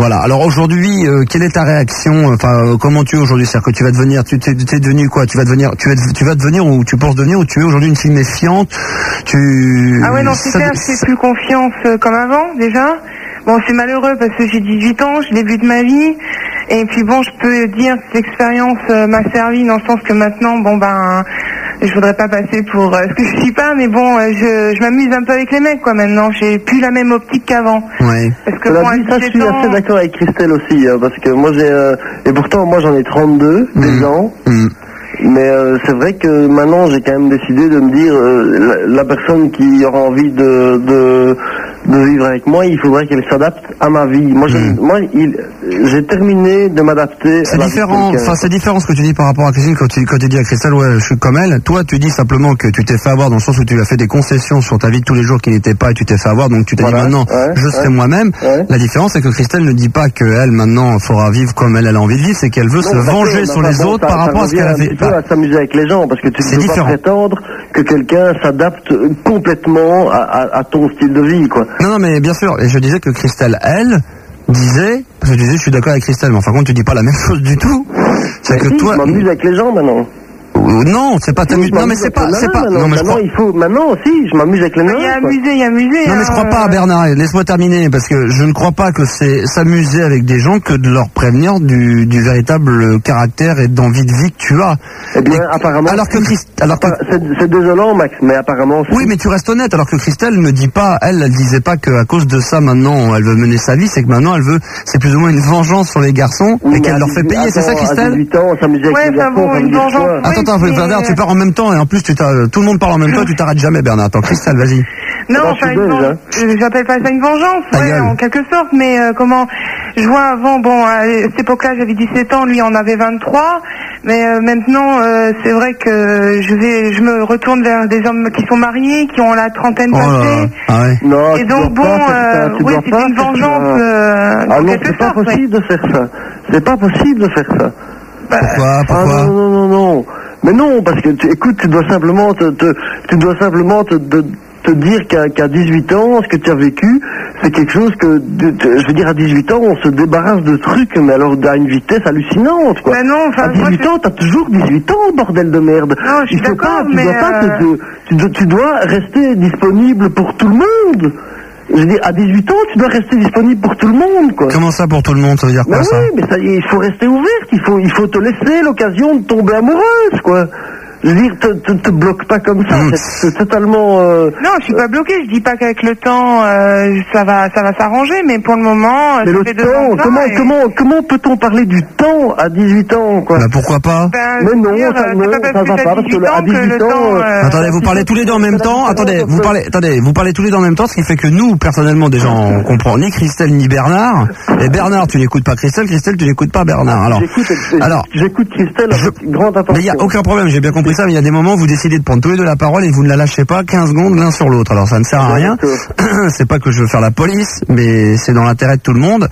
Voilà. Alors aujourd'hui, quelle est ta réaction? Enfin, comment tu es aujourd'hui? C'est-à-dire que tu vas devenir, tu es devenu quoi? Tu vas devenir ou tu penses devenir ou tu es aujourd'hui une fille méfiante? Ah ouais, non, c'est clair, je fais plus confiance comme avant déjà. Bon, c'est malheureux parce que j'ai 18 ans, je débute ma vie. Et puis bon, je peux dire que cette expérience m'a servi dans le sens que maintenant, bon ben, je voudrais pas passer pour ce que je suis pas, mais bon, je m'amuse un peu avec les mecs, quoi. Maintenant, j'ai plus la même optique qu'avant. Ouais. Parce que ça, je suis assez d'accord avec Christelle aussi, parce que moi et pourtant moi j'en ai 32 déjà. Mais c'est vrai que maintenant j'ai quand même décidé de me dire la personne qui aura envie de vivre avec moi, il faudrait qu'elle s'adapte à ma vie. Moi, j'ai terminé de m'adapter. C'est différent. Enfin, c'est différent ce que tu dis par rapport à Christine quand tu dis à Christelle, ouais, je suis comme elle. Toi, tu dis simplement que tu t'es fait avoir dans le sens où tu as fait des concessions sur ta vie de tous les jours qui n'étaient pas et tu t'es fait avoir. Donc tu t'es dit maintenant, je serai moi-même. Ouais. La différence, c'est que Christelle ne dit pas qu'elle maintenant fera vivre comme elle a envie de vivre, c'est qu'elle veut se venger sur les autres par rapport à ce qu'elle a fait. À s'amuser avec les gens, parce que tu ne peux pas prétendre que quelqu'un s'adapte complètement à ton style de vie, quoi. Non, mais bien sûr. Et je disais que Christelle, elle, disait, parce que tu disais, je suis d'accord avec Christelle, mais enfin, contre, tu dis pas la même chose du tout. C'est que toi. Je m'amuse avec les gens maintenant. Non, c'est pas t'amuser. Non, mais c'est pas. Non, mais maintenant aussi, je m'amuse avec les nains. Il y a amusé. Non, mais je crois pas, Bernard. Laisse-moi terminer, parce que je ne crois pas que c'est s'amuser avec des gens que de leur prévenir du véritable caractère et d'envie de vie que tu as. Eh bien, apparemment. C'est désolant, Max, mais apparemment. Oui, mais tu restes honnête. Alors que Christelle ne dit pas, elle disait pas qu'à cause de ça, maintenant, elle veut mener sa vie, c'est que maintenant, c'est plus ou moins une vengeance sur les garçons et qu'elle leur fait payer. C'est ça, Christelle? À 18 ans, s'amuser avec les garçons, une vengeance. Attends, Bernard, tu pars en même temps et en plus tout le monde parle en même temps et tu t'arrêtes jamais, Bernard. Attends, Christelle, vas-y. Non, enfin, j'appelle pas ça une vengeance, en quelque sorte, mais comment, je vois avant, bon, à cette époque-là, j'avais 17 ans, lui en avait 23, mais maintenant, c'est vrai que je me retourne vers des hommes qui sont mariés, qui ont la trentaine passée. Ah ouais. Non, et donc bon, oui, c'est une vengeance. Ah non, c'est pas possible de faire ça. C'est pas possible de faire ça. Pourquoi? Non. Mais non, parce que écoute, tu dois simplement te dire qu'à 18 ans, ce que tu as vécu, c'est quelque chose que, je veux dire, à 18 ans, on se débarrasse de trucs, mais alors à une vitesse hallucinante, quoi. Ben non, à 18 ans, t'as toujours 18 ans, bordel de merde. Non, je suis d'accord, tu dois rester disponible pour tout le monde. Je dis, à 18 ans, tu dois rester disponible pour tout le monde, quoi. Comment ça, pour tout le monde? Ça veut dire quoi, ça? Oui, mais ça, il faut rester ouverte, il faut te laisser l'occasion de tomber amoureuse, quoi. Je veux dire, te bloque pas comme ça, c'est totalement... Non, je suis pas bloquée, je dis pas qu'avec le temps, ça va s'arranger, mais pour le moment... Mais le temps, comment peut-on parler du temps à 18 ans, quoi? Bah pourquoi pas? Mais non, ça va pas, parce que à 18 ans... Attendez, vous parlez tous les deux en même temps, vous parlez tous les deux en même temps, ce qui fait que nous, personnellement, déjà, on comprend ni Christelle ni Bernard, et Bernard, tu n'écoutes pas Christelle, tu n'écoutes pas Bernard, J'écoute Christelle avec grande attention. Mais il y a aucun problème, j'ai bien compris ça, mais il y a des moments où vous décidez de prendre tous les deux la parole et vous ne la lâchez pas 15 secondes l'un sur l'autre. Alors ça ne sert à rien. C'est pas que je veux faire la police, mais c'est dans l'intérêt de tout le monde.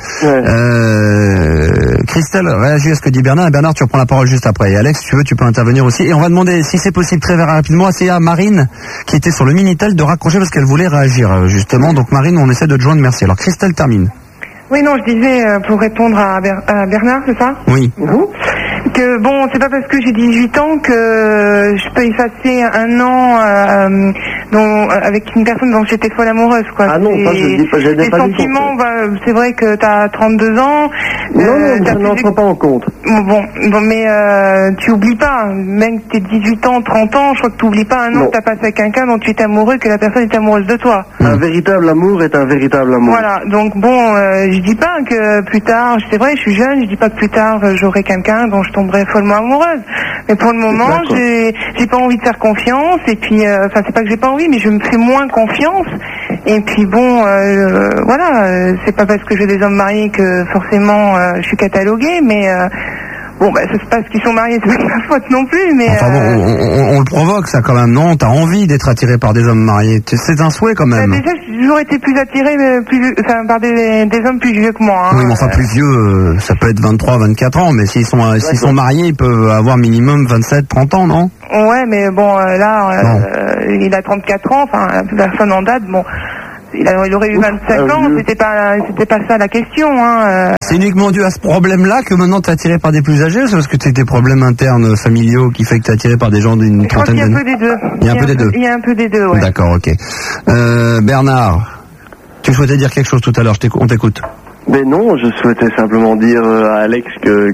Christelle réagit à ce que dit Bernard, et Bernard, tu reprends la parole juste après. Et Alex, si tu veux, tu peux intervenir aussi. Et on va demander, si c'est possible, très rapidement, à Marine, qui était sur le Minitel, de raccrocher parce qu'elle voulait réagir, justement. Donc Marine, on essaie de te joindre, merci. Alors Christelle termine. Oui, non, je disais, pour répondre à Bernard, c'est ça? Oui. Que bon, c'est pas parce que j'ai 18 ans que je peux effacer un an avec une personne dont j'étais folle amoureuse, quoi. Ah non, ça je dis pas, j'ai pas dit. Les sentiments, c'est vrai que t'as 32 ans. Non, ça n'entre pas en compte. Bon, mais tu oublies pas, même que t'es 18 ans, 30 ans, je crois que tu oublies pas un an que t'as passé avec quelqu'un dont tu es amoureux, que la personne est amoureuse de toi. Un véritable amour est un véritable amour. Voilà, donc bon, je dis pas que plus tard, c'est vrai, je suis jeune, je dis pas que plus tard j'aurai quelqu'un dont je tomberai follement amoureuse. Mais pour le moment, j'ai pas envie de faire confiance, et puis, enfin, c'est pas que j'ai pas envie, mais je me fais moins confiance. Et puis bon, voilà, c'est pas parce que j'ai des hommes mariés que forcément je suis cataloguée, mais bon, bah, c'est parce qu'ils sont mariés, c'est pas ma faute non plus, mais... Enfin bon, on le provoque, ça, quand même, non? T'as envie d'être attiré par des hommes mariés. C'est un souhait, quand même. Déjà, j'ai toujours été plus attiré par des hommes plus vieux que moi. Hein. Oui, mais enfin, plus vieux, ça peut être 23, 24 ans, mais s'ils sont mariés, ils peuvent avoir minimum 27, 30 ans, non? Ouais, mais bon, là, il a 34 ans, enfin, la personne en date, bon... il aurait eu 25 ans, c'était pas ça la question. Hein. C'est uniquement dû à ce problème-là que maintenant t'es attiré par des plus âgés, c'est parce que t'as des problèmes internes familiaux qui fait que t'es attiré par des gens d'une trentaine d'années? Il y a un peu des deux. Il y a un peu des deux. Il y a un peu des deux, ouais. D'accord, ok. Bernard, tu souhaitais dire quelque chose tout à l'heure, on t'écoute. Mais non, je souhaitais simplement dire à Alex que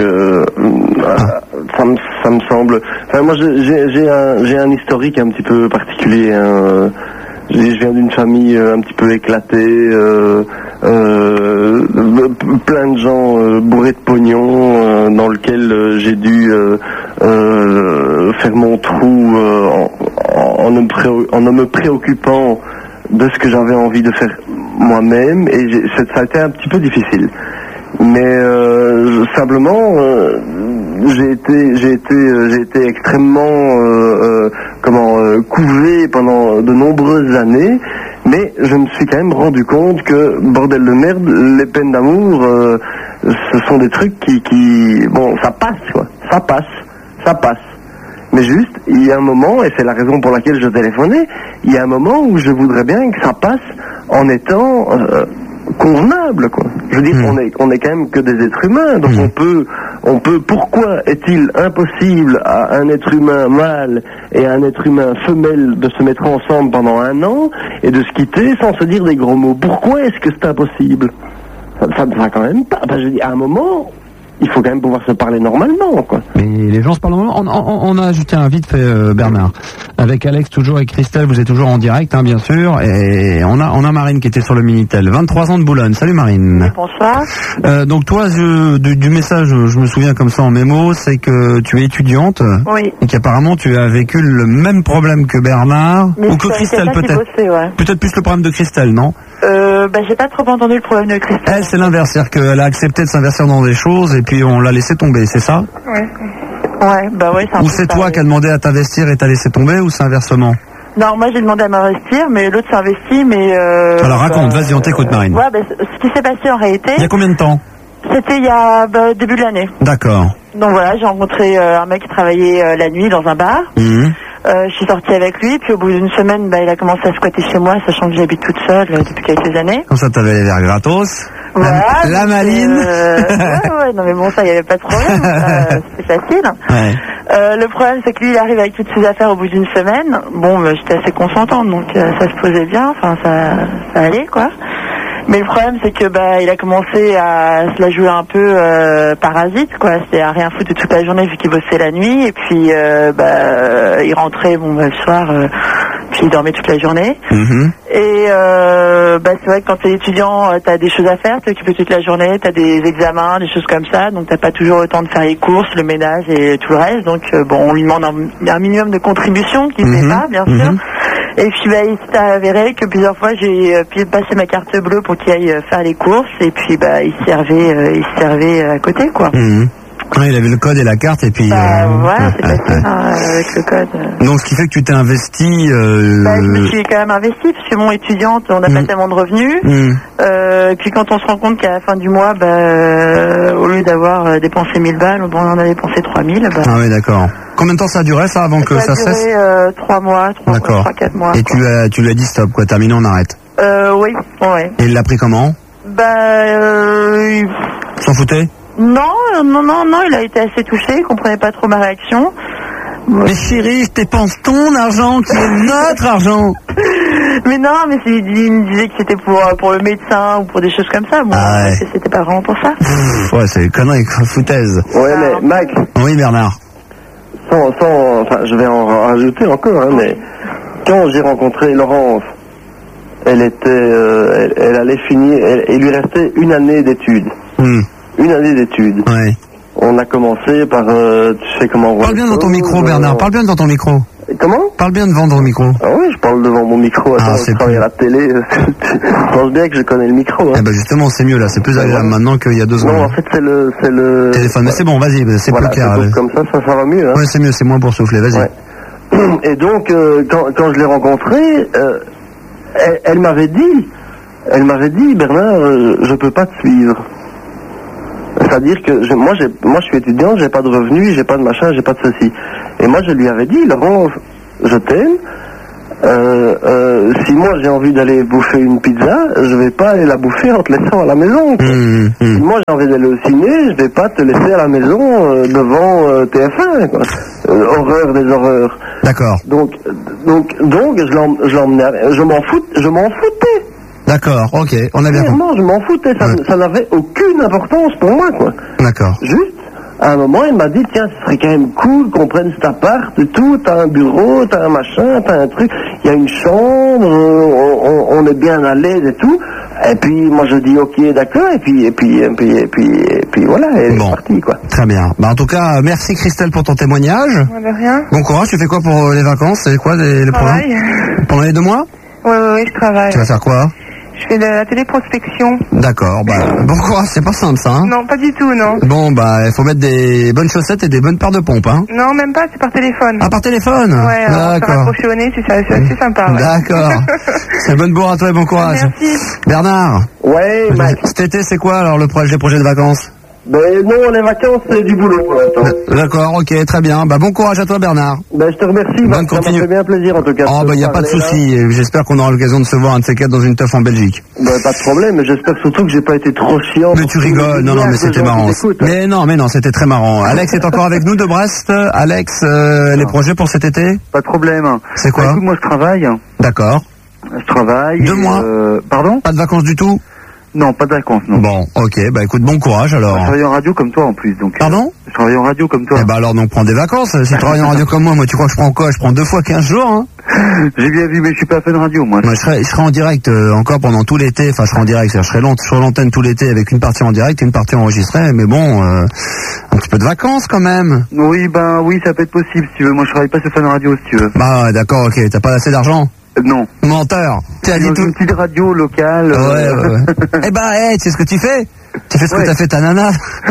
ça me semble. Enfin, moi, j'ai un historique un petit peu particulier. Hein. Je viens d'une famille un petit peu éclatée, plein de gens bourrés de pognon, dans lequel j'ai dû faire mon trou en ne me préoccupant de ce que j'avais envie de faire moi-même, et ça a été un petit peu difficile. Mais simplement, j'ai été extrêmement couvé pendant de nombreuses années, mais je me suis quand même rendu compte que, bordel de merde, les peines d'amour, ce sont des trucs qui bon, ça passe quoi, ça passe. Mais juste, il y a un moment, et c'est la raison pour laquelle je téléphonais, il y a un moment où je voudrais bien que ça passe en étant convenable, quoi. Je veux dire, on est quand même que des êtres humains, donc on peut. Pourquoi est-il impossible à un être humain mâle et à un être humain femelle de se mettre ensemble pendant 1 an et de se quitter sans se dire des gros mots? Pourquoi est-ce que c'est impossible? Ça ne va quand même pas. Enfin, je dis, à un moment, il faut quand même pouvoir se parler normalement, quoi. Mais les gens se parlent normalement. On a ajouté un vite fait, Bernard. Avec Alex toujours et Christelle, vous êtes toujours en direct, hein, bien sûr. Et on a Marine qui était sur le Minitel. 23 ans de Boulogne. Salut Marine. Oui, bonsoir. Donc toi, du message, je me souviens comme ça en mémo, c'est que tu es étudiante. Oui. Et qu'apparemment tu as vécu le même problème que Bernard. Mais ou que Christelle peut-être. Ouais. Peut-être plus le problème de Christelle, non? J'ai pas trop entendu le problème de Christelle. Elle, c'est l'inverse, c'est-à-dire qu'elle a accepté de s'investir dans des choses et puis on l'a laissé tomber, c'est ça? Ouais. Ouais, bah ouais, c'est un Ou peu c'est ça, toi oui. qui as demandé à t'investir et t'as laissé tomber, ou c'est inversement? Non, moi j'ai demandé à m'investir, mais l'autre s'est investi, mais... Alors raconte, vas-y, on t'écoute Marine. Ouais, ce qui s'est passé en réalité... Il y a combien de temps? C'était il y a début de l'année. D'accord. Donc voilà, j'ai rencontré un mec qui travaillait la nuit dans un bar. Je suis sortie avec lui, puis au bout d'une semaine, il a commencé à squatter chez moi, sachant que j'habite toute seule depuis quelques années. Comme ça, t'avais les verres gratos. Voilà, la maline. Ouais, non mais bon, ça, il n'y avait pas de problème. C'était facile. Ouais. Le problème, c'est que lui, il arrive avec toutes ses affaires au bout d'une semaine. Bon, j'étais assez consentante, donc ça se posait bien, enfin, ça allait, quoi. Mais le problème, c'est que il a commencé à se la jouer un peu parasite, quoi. C'était à rien foutre de toute la journée vu qu'il bossait la nuit, et puis il rentrait le soir, puis il dormait toute la journée. Et c'est vrai que quand t'es étudiant, t'as des choses à faire, t'es occupé toute la journée, t'as des examens, des choses comme ça, donc t'as pas toujours le temps de faire les courses, le ménage et tout le reste. Donc on lui demande un minimum de contribution qu'il fait pas, bien sûr. Et puis il s'est avéré que plusieurs fois j'ai pu passer ma carte bleue pour qu'il aille faire les courses, et puis il servait à côté, quoi. Ouais, il avait le code et la carte, et puis... voilà, c'est facile avec le code. Donc ce qui fait que tu t'es investi... je me suis quand même investi, parce que étudiante, on n'a pas tellement de revenus. Et puis quand on se rend compte qu'à la fin du mois, au lieu d'avoir dépensé 1000 balles, on en a dépensé 3000. Ah oui, d'accord. Combien de temps ça a duré, ça, avant que ça cesse? Ça a duré 3 mois, 4 mois. Et tu lui as dit stop, quoi, terminé, on arrête? Oui, ouais. Et il l'a pris comment? S'en foutait? Non, il a été assez touché, il comprenait pas trop ma réaction. Mais chérie, je dépense ton argent qui est notre argent. Mais non, mais il me disait que c'était pour le médecin ou pour des choses comme ça. Bon, c'était pas vraiment pour ça. Ouais, c'est une connerie, foutaise. Ouais, mais Mac. Oui, Bernard. Je vais en rajouter encore, hein, mais quand j'ai rencontré Laurence, elle allait finir, il lui restait 1 année d'études. 1 année d'études. Ouais. On a commencé par, tu sais comment... Parle bien dans ton micro, Bernard, parle bien devant ton micro. Comment? Parle bien devant ton micro. Ah oui, je parle devant mon micro. Attends, je travaille à la télé. Je pense bien que je connais le micro. Hein. Justement, c'est mieux là, c'est plus agréable maintenant qu'il y a 2 ans. Non, en fait, c'est le... téléphone, mais c'est bon, vas-y, c'est plus clair. Comme ça va mieux. Hein. Ouais, c'est mieux, c'est moins boursouflé, vas-y. Ouais. Et donc, quand je l'ai rencontrée, elle m'avait dit, Bernard, je peux pas te suivre. C'est-à-dire que moi je suis étudiant, j'ai pas de revenus, j'ai pas de machin, j'ai pas de ceci. Et moi je lui avais dit, Laurence, je t'aime, Si moi j'ai envie d'aller bouffer une pizza, je vais pas aller la bouffer en te laissant à la maison. Si moi j'ai envie d'aller au ciné, je vais pas te laisser à la maison devant TF1, quoi. Horreur des horreurs. D'accord. Donc je l'emmenais, je m'en foutais. D'accord, ok, on a bien compris. Clairement, je m'en foutais, ça n'avait aucune importance pour moi, quoi. D'accord. Juste, à un moment, il m'a dit, tiens, ce serait quand même cool qu'on prenne cet appart et tout, t'as un bureau, t'as un machin, t'as un truc, il y a une chambre, on est bien à l'aise et tout. Et puis, moi, je dis, ok, d'accord, et puis voilà, et c'est parti, quoi. Très bien. Bah, en tout cas, merci Christelle pour ton témoignage. De rien. Bon courage, tu fais quoi pour les vacances? C'est quoi les programmes? Pendant les 2 mois? Oui, je travaille. Tu vas faire quoi? Je fais de la téléprospection. D'accord, bah, bon courage, c'est pas simple ça, hein? Non, pas du tout, non. Bon, bah, il faut mettre des bonnes chaussettes et des bonnes paires de pompes, hein? Non, même pas, c'est par téléphone. Ah, par téléphone? Ouais, alors, ça va accrocher au nez, c'est assez sympa, ouais. D'accord. C'est bonne bourre à toi et bon courage. Merci. Bernard? Ouais, Max. Cet été, c'est quoi alors le projet de vacances? Ben non, les vacances, c'est du boulot pour l'instant. D'accord, ok, très bien. Bah, bon courage à toi, Bernard. Ben, je te remercie. Ça m'a fait bien plaisir, en tout cas. Oh, bah, y a pas de souci. J'espère qu'on aura l'occasion de se voir un de ces quatre dans une teuf en Belgique. Ben, pas de problème, mais j'espère surtout que j'ai pas été trop chiant. Mais tu rigoles. Non, mais c'était marrant. Mais non, c'était très marrant. Alex est encore avec nous de Brest. Alex, les projets pour cet été? Pas de problème. C'est quoi? Écoute, moi, je travaille. D'accord. Je travaille. 2 mois. Pardon? Pas de vacances du tout? Non, pas de vacances, non. Bon, ok, bah écoute, bon courage alors. Je travaille en radio comme toi en plus, donc. Pardon? Je travaille en radio comme toi. Eh bah alors donc prends des vacances. Si tu travailles en radio comme moi, tu crois que je prends quoi? Je prends 2 fois 15 jours, hein? J'ai bien vu, mais je suis pas fan radio, moi. Moi, je serai en direct encore pendant tout l'été. Enfin, je serai en direct, je serai sur l'antenne tout l'été avec une partie en direct et une partie enregistrée. Mais bon, un petit peu de vacances quand même. Oui, oui, ça peut être possible si tu veux. Moi, je travaille pas sur fan radio si tu veux. Bah d'accord, ok. T'as pas assez d'argent? Non. Menteur. Tu as dit tout. Une petite radio locale. Ouais. Eh ben, tu sais ce que tu fais? Tu fais ce que t'as fait ta nana.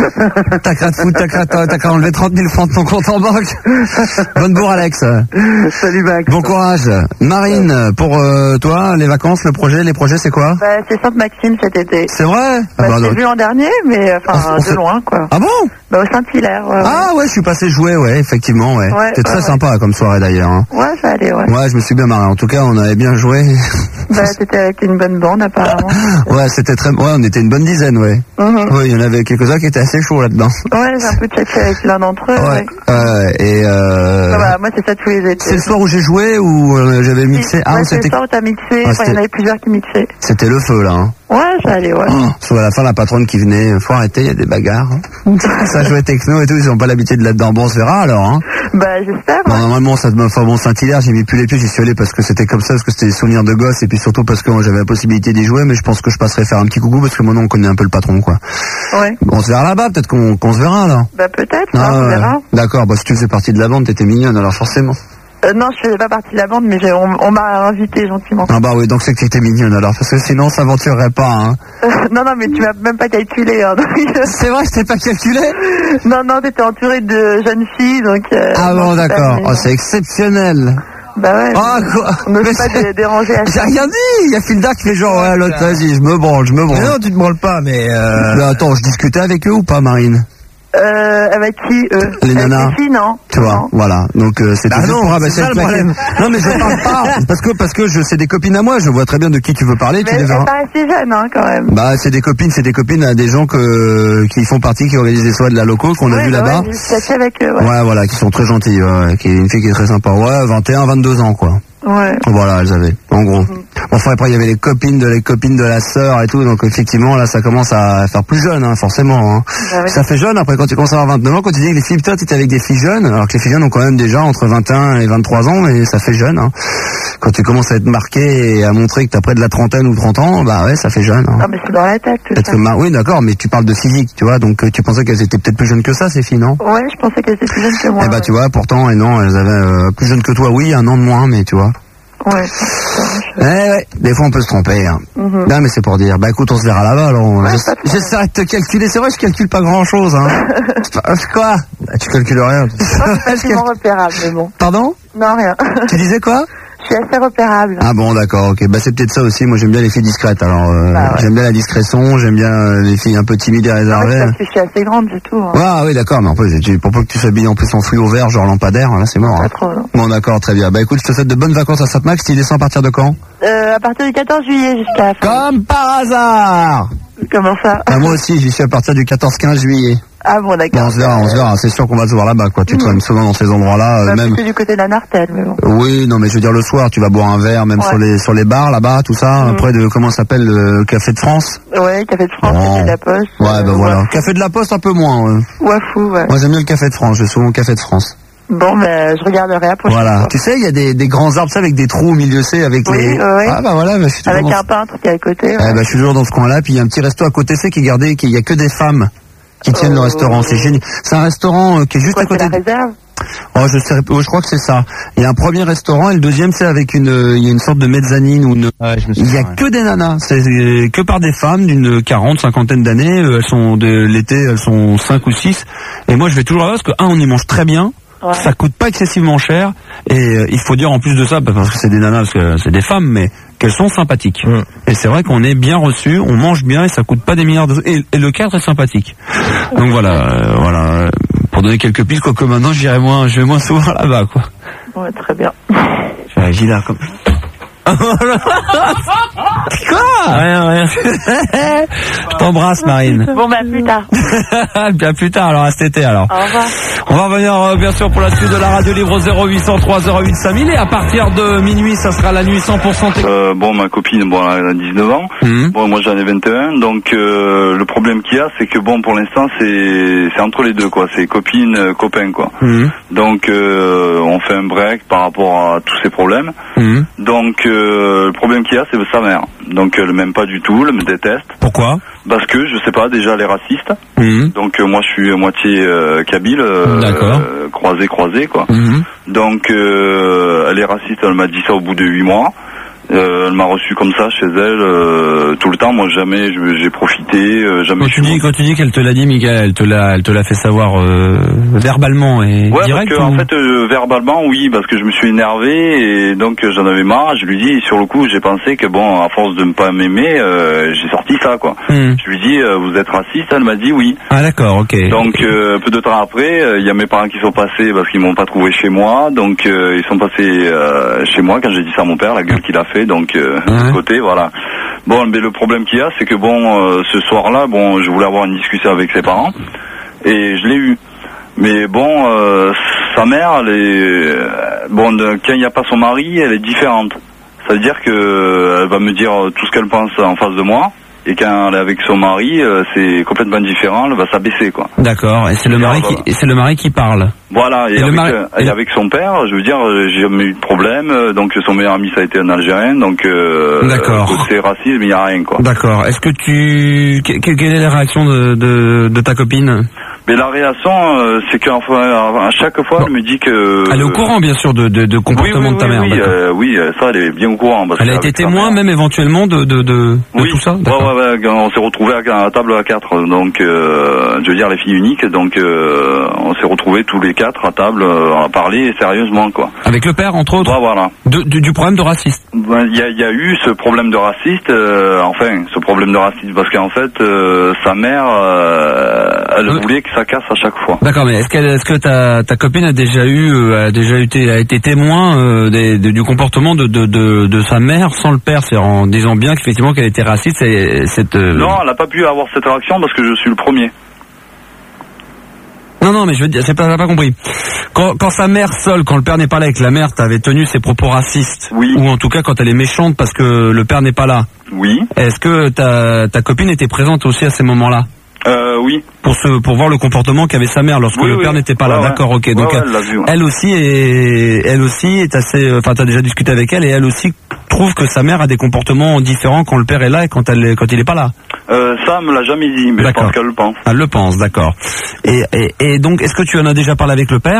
T'as qu'à te foutre, t'as qu'à enlever 30 000 francs de ton compte en banque. Bonne bourre, Alex. Salut, Max. Bon courage. Marine, pour toi, les vacances, les projets, c'est quoi? Bah, c'est Sainte-Maxime cet été. C'est vrai? J'ai vu l'an dernier, mais de loin, quoi. Ah bon? Bah, au Saint-Hilaire. Ah ouais, je suis passé jouer, effectivement, ouais. C'était très sympa comme soirée d'ailleurs. Hein. Ouais, ça allait, ouais. Ouais, je me suis bien marré. En tout cas, on avait bien joué. Bah, c'était avec une bonne bande, apparemment. Ouais, on était une bonne dizaine, ouais. Oui, il y en avait quelques-uns qui étaient assez chauds là-dedans. Ouais, j'ai un peu tchatché avec l'un d'entre eux. Ouais. Moi, c'est ça tous les étés. C'est le soir où j'ai joué ou j'avais mixé? C'est le soir où t'as mixé. Il y en avait plusieurs qui mixaient. C'était le feu, là. Hein. Ouais, ça allait, ouais. Soit à la fin, la patronne qui venait, faut arrêter, il y a des bagarres. Hein. Ça jouait techno et tout, ils n'ont pas l'habitude de là-dedans. Bon, on se verra alors. Hein. Bah, j'espère. Bon, normalement, ça me fait bon Saint-Hilaire, j'ai mis plus les pieds, j'y suis allé parce que c'était comme ça, parce que c'était des souvenirs de gosse et puis surtout parce que moi, j'avais la possibilité d'y jouer, mais je pense que je passerai faire un petit coucou parce que maintenant on connaît un peu le patron, quoi. Ouais. Bon, on se verra là-bas, peut-être qu'on se verra là. Bah, peut-être, on verra. D'accord, bah si tu faisais partie de la bande, t'étais mignonne alors forcément. Non, je faisais pas partie de la bande, mais on m'a invité gentiment. Ah bah oui, donc c'est que tu étais mignonne alors, parce que sinon on s'aventurerait pas, hein. Non, mais tu m'as même pas calculé, hein. C'est vrai, je t'ai pas calculé? Non, t'étais entouré de jeunes filles, donc... ah bon, d'accord. Oh, c'est exceptionnel. Bah ouais, quoi? On ne peut pas déranger à ça. J'ai rien dit. Il y a Philda qui fait genre, ouais, l'autre, vas-y, je me branle. Mais non, tu te branles pas, mais attends, je discutais avec eux ou pas, Marine? Avec qui, eux? Les nanas. Les filles, non. Tu vois, voilà. Donc, c'est c'est ça le problème. Non, mais je parle pas. Parce que c'est des copines à moi. Je vois très bien de qui tu veux parler. Mais elles sont pas assez jeunes, hein, quand même. Bah, c'est des copines à des gens qui font partie, qui organisent des soirées de la loco, qu'on a vu là-bas. Ouais, j'ai chatté avec eux, ouais. Ouais, voilà, qui sont très gentilles, qui est une fille qui est très sympa. Ouais, 21, 22 ans, quoi. Ouais. Voilà, elles avaient, en gros. Enfin, après, il y avait les copines de la sœur et tout, donc effectivement, là, ça commence à faire plus jeune, hein, forcément. Hein. Bah oui. Ça fait jeune, après, quand tu commences à avoir 29 ans, quand tu dis que les filles, putain, t'étais avec des filles jeunes, alors que les filles jeunes ont quand même déjà entre 21 et 23 ans, mais ça fait jeune, hein. Quand tu commences à être marqué et à montrer que t'as près de la trentaine ou 30 ans, bah ouais, ça fait jeune. Hein. Ah, mais c'est dans la tête, tout ça. Oui, d'accord, mais tu parles de physique, tu vois, donc tu pensais qu'elles étaient peut-être plus jeunes que ça, ces filles, non? Ouais, je pensais qu'elles étaient plus jeunes que moi. Eh bah, tu vois, pourtant, et non, elles avaient plus jeunes que toi, oui, 1 an de moins, mais tu vois. Ouais. Ouais, des fois on peut se tromper. Hein. Non, mais c'est pour dire. Bah écoute, on se verra là-bas. Alors, j'essaierai de te calculer. C'est vrai, je calcule pas grand-chose. Hein. Quoi? Tu calcules rien. C'est facilement repérable, mais bon. Pardon? Non, rien. Tu disais quoi? Je Je suis assez repérable. Ah bon, d'accord, ok. Bah c'est peut-être ça aussi. Moi j'aime bien les filles discrètes. Alors j'aime bien la discrétion, j'aime bien les filles un peu timides et réservées. Parce que je suis assez grande, c'est tout. Hein. Ah oui, d'accord. Mais en plus, pour peu que tu s'habilles en plus en fluo vert, genre lampadaire, là c'est mort. Pas trop, non. Bon, d'accord, très bien. Bah écoute, je te souhaite de bonnes vacances à Sainte-Max. Tu descends à partir de quand? À partir du 14 juillet jusqu'à la fin. Comme par hasard. Comment ça? Moi aussi, j'y suis à partir du 14-15 juillet. Ah bon, d'accord. Bon, on se verra. C'est sûr qu'on va se voir là-bas, quoi. Tu traînes souvent dans ces endroits-là, même. Du côté de la Nartelle, mais bon. Oui, non, mais je veux dire le soir, tu vas boire un verre, même sur les bars là-bas, tout ça. Après, comment ça s'appelle, le Café de France? Ouais, Café de France, Café de la Poste. Ouais, ben voilà. Café de la Poste un peu moins. Wafou, ouais. Moi, j'aime bien le Café de France. Je vais souvent au Café de France. Bon, ben, je regarderai la prochaine fois. Fois. Tu sais, il y a des grands arbres, ça, avec des trous au milieu, c'est avec les. Ah bah voilà, je suis avec un peintre qui est à côté. Ouais. Je suis toujours dans ce coin-là, puis il y a un petit resto à côté, c'est qui est gardé, il y a que des femmes qui tiennent le restaurant. C'est génial. C'est un restaurant qui est juste à côté. C'est la réserve. Oh, je crois que c'est ça. Il y a un premier restaurant et le deuxième c'est avec il y a une sorte de mezzanine ou il y a que des nanas, c'est que par des femmes d'une 50 d'années, elles sont l'été, elles sont 5 ou 6 et moi je vais toujours là-bas parce que on y mange très bien. Ouais. Ça coûte pas excessivement cher et il faut dire en plus de ça parce que c'est des nanas, parce que c'est des femmes, mais qu'elles sont sympathiques. Et c'est vrai qu'on est bien reçu, on mange bien et ça coûte pas des milliards de et le cadre est sympathique. Donc voilà, pour donner quelques pistes, quoique maintenant je vais moins souvent là-bas, quoi. Ouais, très bien. Je réagis là comme. Quoi? Rien. Je t'embrasse, Marine. Bon, bah, plus tard. Bien plus tard, alors à cet été, alors. Au revoir. On va revenir, bien sûr, pour la suite de la radio libre 0803 08 5000 et à partir de minuit, ça sera la nuit 100%. Bon, ma copine, elle a 19 ans. Bon, moi, j'en ai 21. Donc, le problème qu'il y a, c'est que bon, pour l'instant, c'est entre les deux, quoi. C'est copine, copain, quoi. Donc, on fait un break par rapport à tous ces problèmes. Donc, le problème qu'il y a, c'est sa mère. Donc, elle m'aime pas du tout, elle me déteste. Pourquoi? Parce que, je sais pas, déjà, elle est raciste. Donc, moi, je suis moitié kabyle, croisé, quoi. Donc, elle est raciste, elle m'a dit ça au bout de 8 mois. Elle m'a reçu comme ça chez elle tout le temps. Moi jamais j'ai profité. Jamais. Quand tu dis qu'elle te l'a dit, Mickaël, elle te l'a fait savoir verbalement et direct. Parce que, en fait verbalement oui, parce que je me suis énervé et donc j'en avais marre. Je lui dis sur le coup j'ai pensé que bon à force de ne pas m'aimer j'ai sorti ça quoi. Je lui dis vous êtes raciste, elle m'a dit oui. Ah d'accord, ok. Donc peu de temps après il y a mes parents qui sont passés parce qu'ils m'ont pas trouvé chez moi, donc ils sont passés chez moi quand j'ai dit ça à mon père, la gueule qu'il a fait. Donc de côté voilà. Bon mais le problème qu'il y a c'est que bon ce soir-là bon je voulais avoir une discussion avec ses parents et je l'ai eu. Mais bon sa mère elle est quand il n'y a pas son mari elle est différente. Ça veut dire que elle va me dire tout ce qu'elle pense en face de moi. Et quand elle est avec son mari, c'est complètement différent, elle va s'abaisser, quoi. D'accord, et c'est le mari qui parle. Voilà, et avec son père, je veux dire, j'ai jamais eu de problème, donc son meilleur ami ça a été un Algérien, donc d'accord. C'est racisme, il n'y a rien, quoi. D'accord, est-ce que quelle est la réaction de ta copine? Mais la réaction, c'est qu'à chaque fois, elle me dit que... Elle est au courant, bien sûr, de comportement de ta mère. Oui, ça, elle est bien au courant. Parce elle a été témoin, même éventuellement, de tout ça. Ouais, on s'est retrouvés à la table à 4, donc, je veux dire, les filles uniques, donc, on s'est retrouvés tous les 4 à table, à parler sérieusement, quoi. Avec le père, entre autres? Voilà. Du problème de raciste? Il y a eu ce problème de raciste, ce problème de raciste, parce qu'en fait, sa mère, elle voulait que ça casse à chaque fois. D'accord, mais est-ce que ta copine a déjà été témoin du comportement de sa mère sans le père, c'est en disant bien qu'effectivement qu'elle était raciste Non, elle n'a pas pu avoir cette réaction parce que je suis le premier. Non, mais je veux dire, t'as pas compris. Quand sa mère seule, quand le père n'est pas là et que la mère t'avait tenu ses propos racistes, ou en tout cas quand elle est méchante parce que le père n'est pas là, est-ce que ta copine était présente aussi à ces moments-là? Oui. Pour voir le comportement qu'avait sa mère lorsque le père n'était pas là. D'accord, ok. Donc elle aussi est assez. Enfin, t'as déjà discuté avec elle et elle aussi trouve que sa mère a des comportements différents quand le père est là et quand il est pas là. Ça me l'a jamais dit, mais je pense qu'elle le pense. Elle le pense, d'accord. Et donc, est-ce que tu en as déjà parlé avec le père?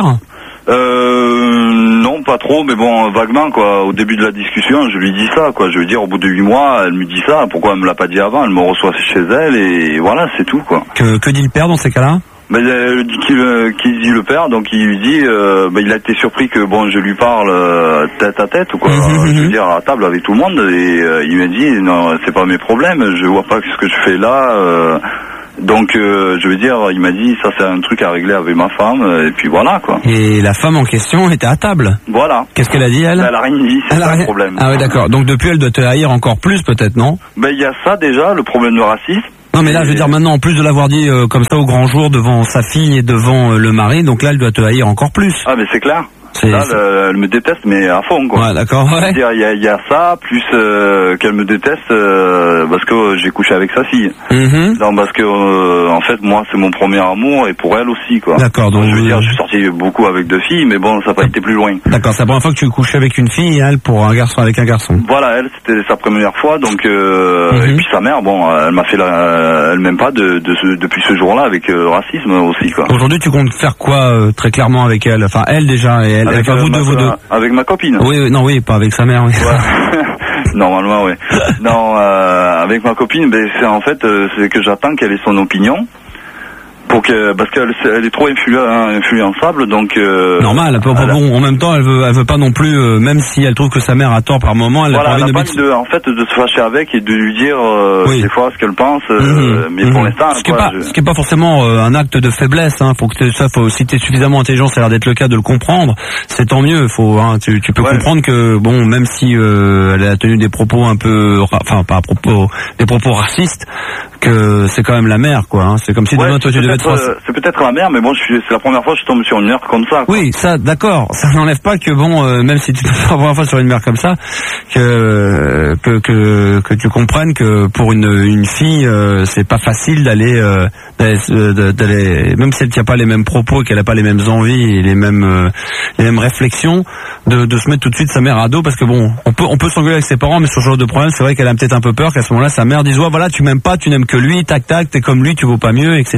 Non, pas trop, mais bon, vaguement, quoi. Au début de la discussion, je lui dis ça, quoi. Je veux dire, au bout de 8 mois, elle me dit ça. Pourquoi elle me l'a pas dit avant? Elle me reçoit chez elle et voilà, c'est tout, quoi. Que dit le père dans ces cas-là? Qui dit le père, donc il lui dit, il a été surpris que bon, je lui parle tête à tête ou quoi, je veux dire à la table avec tout le monde, et il m'a dit non, c'est pas mes problèmes, je vois pas ce que je fais là. Donc je veux dire, il m'a dit ça c'est un truc à régler avec ma femme, et puis voilà quoi. Et la femme en question était à table. Voilà. Qu'est-ce qu'elle a dit elle? Elle a rien dit, c'est pas le problème. Ah oui d'accord. Donc depuis elle doit te haïr encore plus peut-être, non? Il y a ça déjà, le problème de racisme. Non mais là je veux dire maintenant en plus de l'avoir dit comme ça au grand jour devant sa fille et devant le mari, donc là elle doit te haïr encore plus. Ah mais c'est clair. Là, elle me déteste, mais à fond, quoi. Ouais, d'accord, ouais. Il y a ça, plus qu'elle me déteste parce que j'ai couché avec sa fille. Non, parce que en fait, moi, c'est mon premier amour, et pour elle aussi, quoi. D'accord, donc je veux dire, je suis sorti beaucoup avec 2 filles, mais bon, ça n'a pas été plus loin. D'accord, c'est la première fois que tu couchais avec une fille, et elle pour un garçon avec un garçon. Voilà, elle, c'était sa première fois, donc et puis sa mère, bon, elle m'a fait elle m'aime pas depuis ce jour-là avec le racisme aussi, quoi. Aujourd'hui, tu comptes faire quoi très clairement avec elle? Enfin, elle déjà, et elle. Avec, vous deux. Avec ma copine. Oui, non, oui, pas avec sa mère. Oui. Ouais. Normalement, oui. Non, avec ma copine, c'est en fait, c'est que j'attends qu'elle ait son opinion. Parce qu'elle est trop influençable, donc normal. Bon, en même temps, elle veut pas non plus, même si elle trouve que sa mère a tort par moment, elle a pas envie de se fâcher avec et de lui dire des fois ce qu'elle pense. Mais pour l'instant, ce qui est pas forcément un acte de faiblesse. Hein. Si t'es suffisamment intelligent, ça a l'air d'être le cas, de le comprendre. C'est tant mieux. Tu peux comprendre que bon, même si elle a tenu des propos un peu, des propos racistes, que c'est quand même la mère, quoi. Hein. C'est comme si demain toi tu devais c'est peut-être la mère, mais bon, c'est la première fois que je tombe sur une mère comme ça, quoi. Oui, ça, d'accord. Ça n'enlève pas que bon, même si tu tombes la première fois sur une mère comme ça, que tu comprennes que pour une fille, c'est pas facile d'aller, même si elle tient pas les mêmes propos, qu'elle a pas les mêmes envies et les mêmes réflexions, de se mettre tout de suite sa mère à dos, parce que bon, on peut s'engueuler avec ses parents, mais sur ce genre de problème, c'est vrai qu'elle a peut-être un peu peur qu'à ce moment-là, sa mère dise ouais, voilà, tu m'aimes pas, tu n'aimes que lui, tac tac, t'es comme lui, tu vaux pas mieux, etc.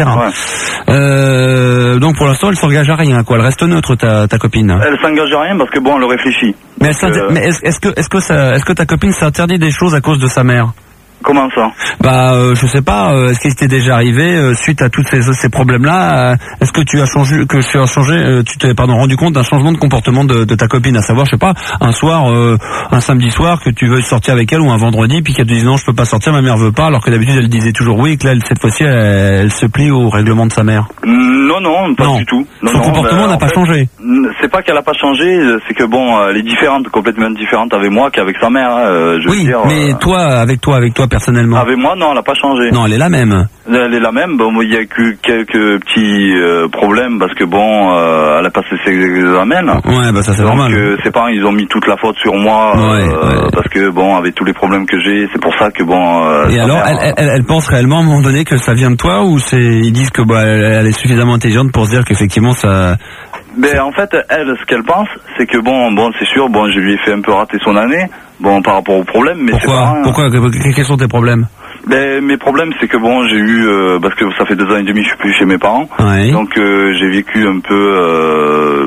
Ouais. Donc pour l'instant elle s'engage à rien, quoi. Elle reste neutre, ta copine. Elle s'engage à rien parce que bon, elle réfléchit. Mais est-ce que ta copine s'interdit des choses à cause de sa mère? Comment ça? Je sais pas. Est-ce qu'il t'est déjà arrivé suite à tous ces problèmes-là? Est-ce que tu t'es rendu compte d'un changement de comportement de ta copine, à savoir, je sais pas, un soir, un samedi soir, que tu veux sortir avec elle, ou un vendredi, puis qu'elle te dit non, je peux pas sortir, ma mère veut pas, alors que d'habitude elle disait toujours oui, et que là cette fois-ci elle se plie au règlement de sa mère. Non, pas du tout. Son comportement n'a pas changé. C'est pas qu'elle a pas changé, c'est que bon, elle est différente, complètement différente avec moi qu'avec sa mère. Mais toi, avec toi personnellement. Avec moi, non, elle a pas changé. Non, elle est la même. Elle est la même. Bon, il y a que quelques petits problèmes parce que bon, elle a passé ses examens. Ouais, ça c'est normal. Donc ses parents, ils ont mis toute la faute sur moi parce que bon, avec tous les problèmes que j'ai, c'est pour ça que bon. Et alors, elle pense réellement à un moment donné que ça vient de toi, ou ils disent que elle est suffisamment intelligente pour se dire qu'effectivement ça. En fait, elle, ce qu'elle pense, c'est que bon, c'est sûr, bon, je lui ai fait un peu rater son année, bon, par rapport aux problèmes, mais Pourquoi quels sont tes problèmes? Mes problèmes, c'est que bon, j'ai eu, parce que ça fait 2 ans et demi, je suis plus chez mes parents, donc j'ai vécu un peu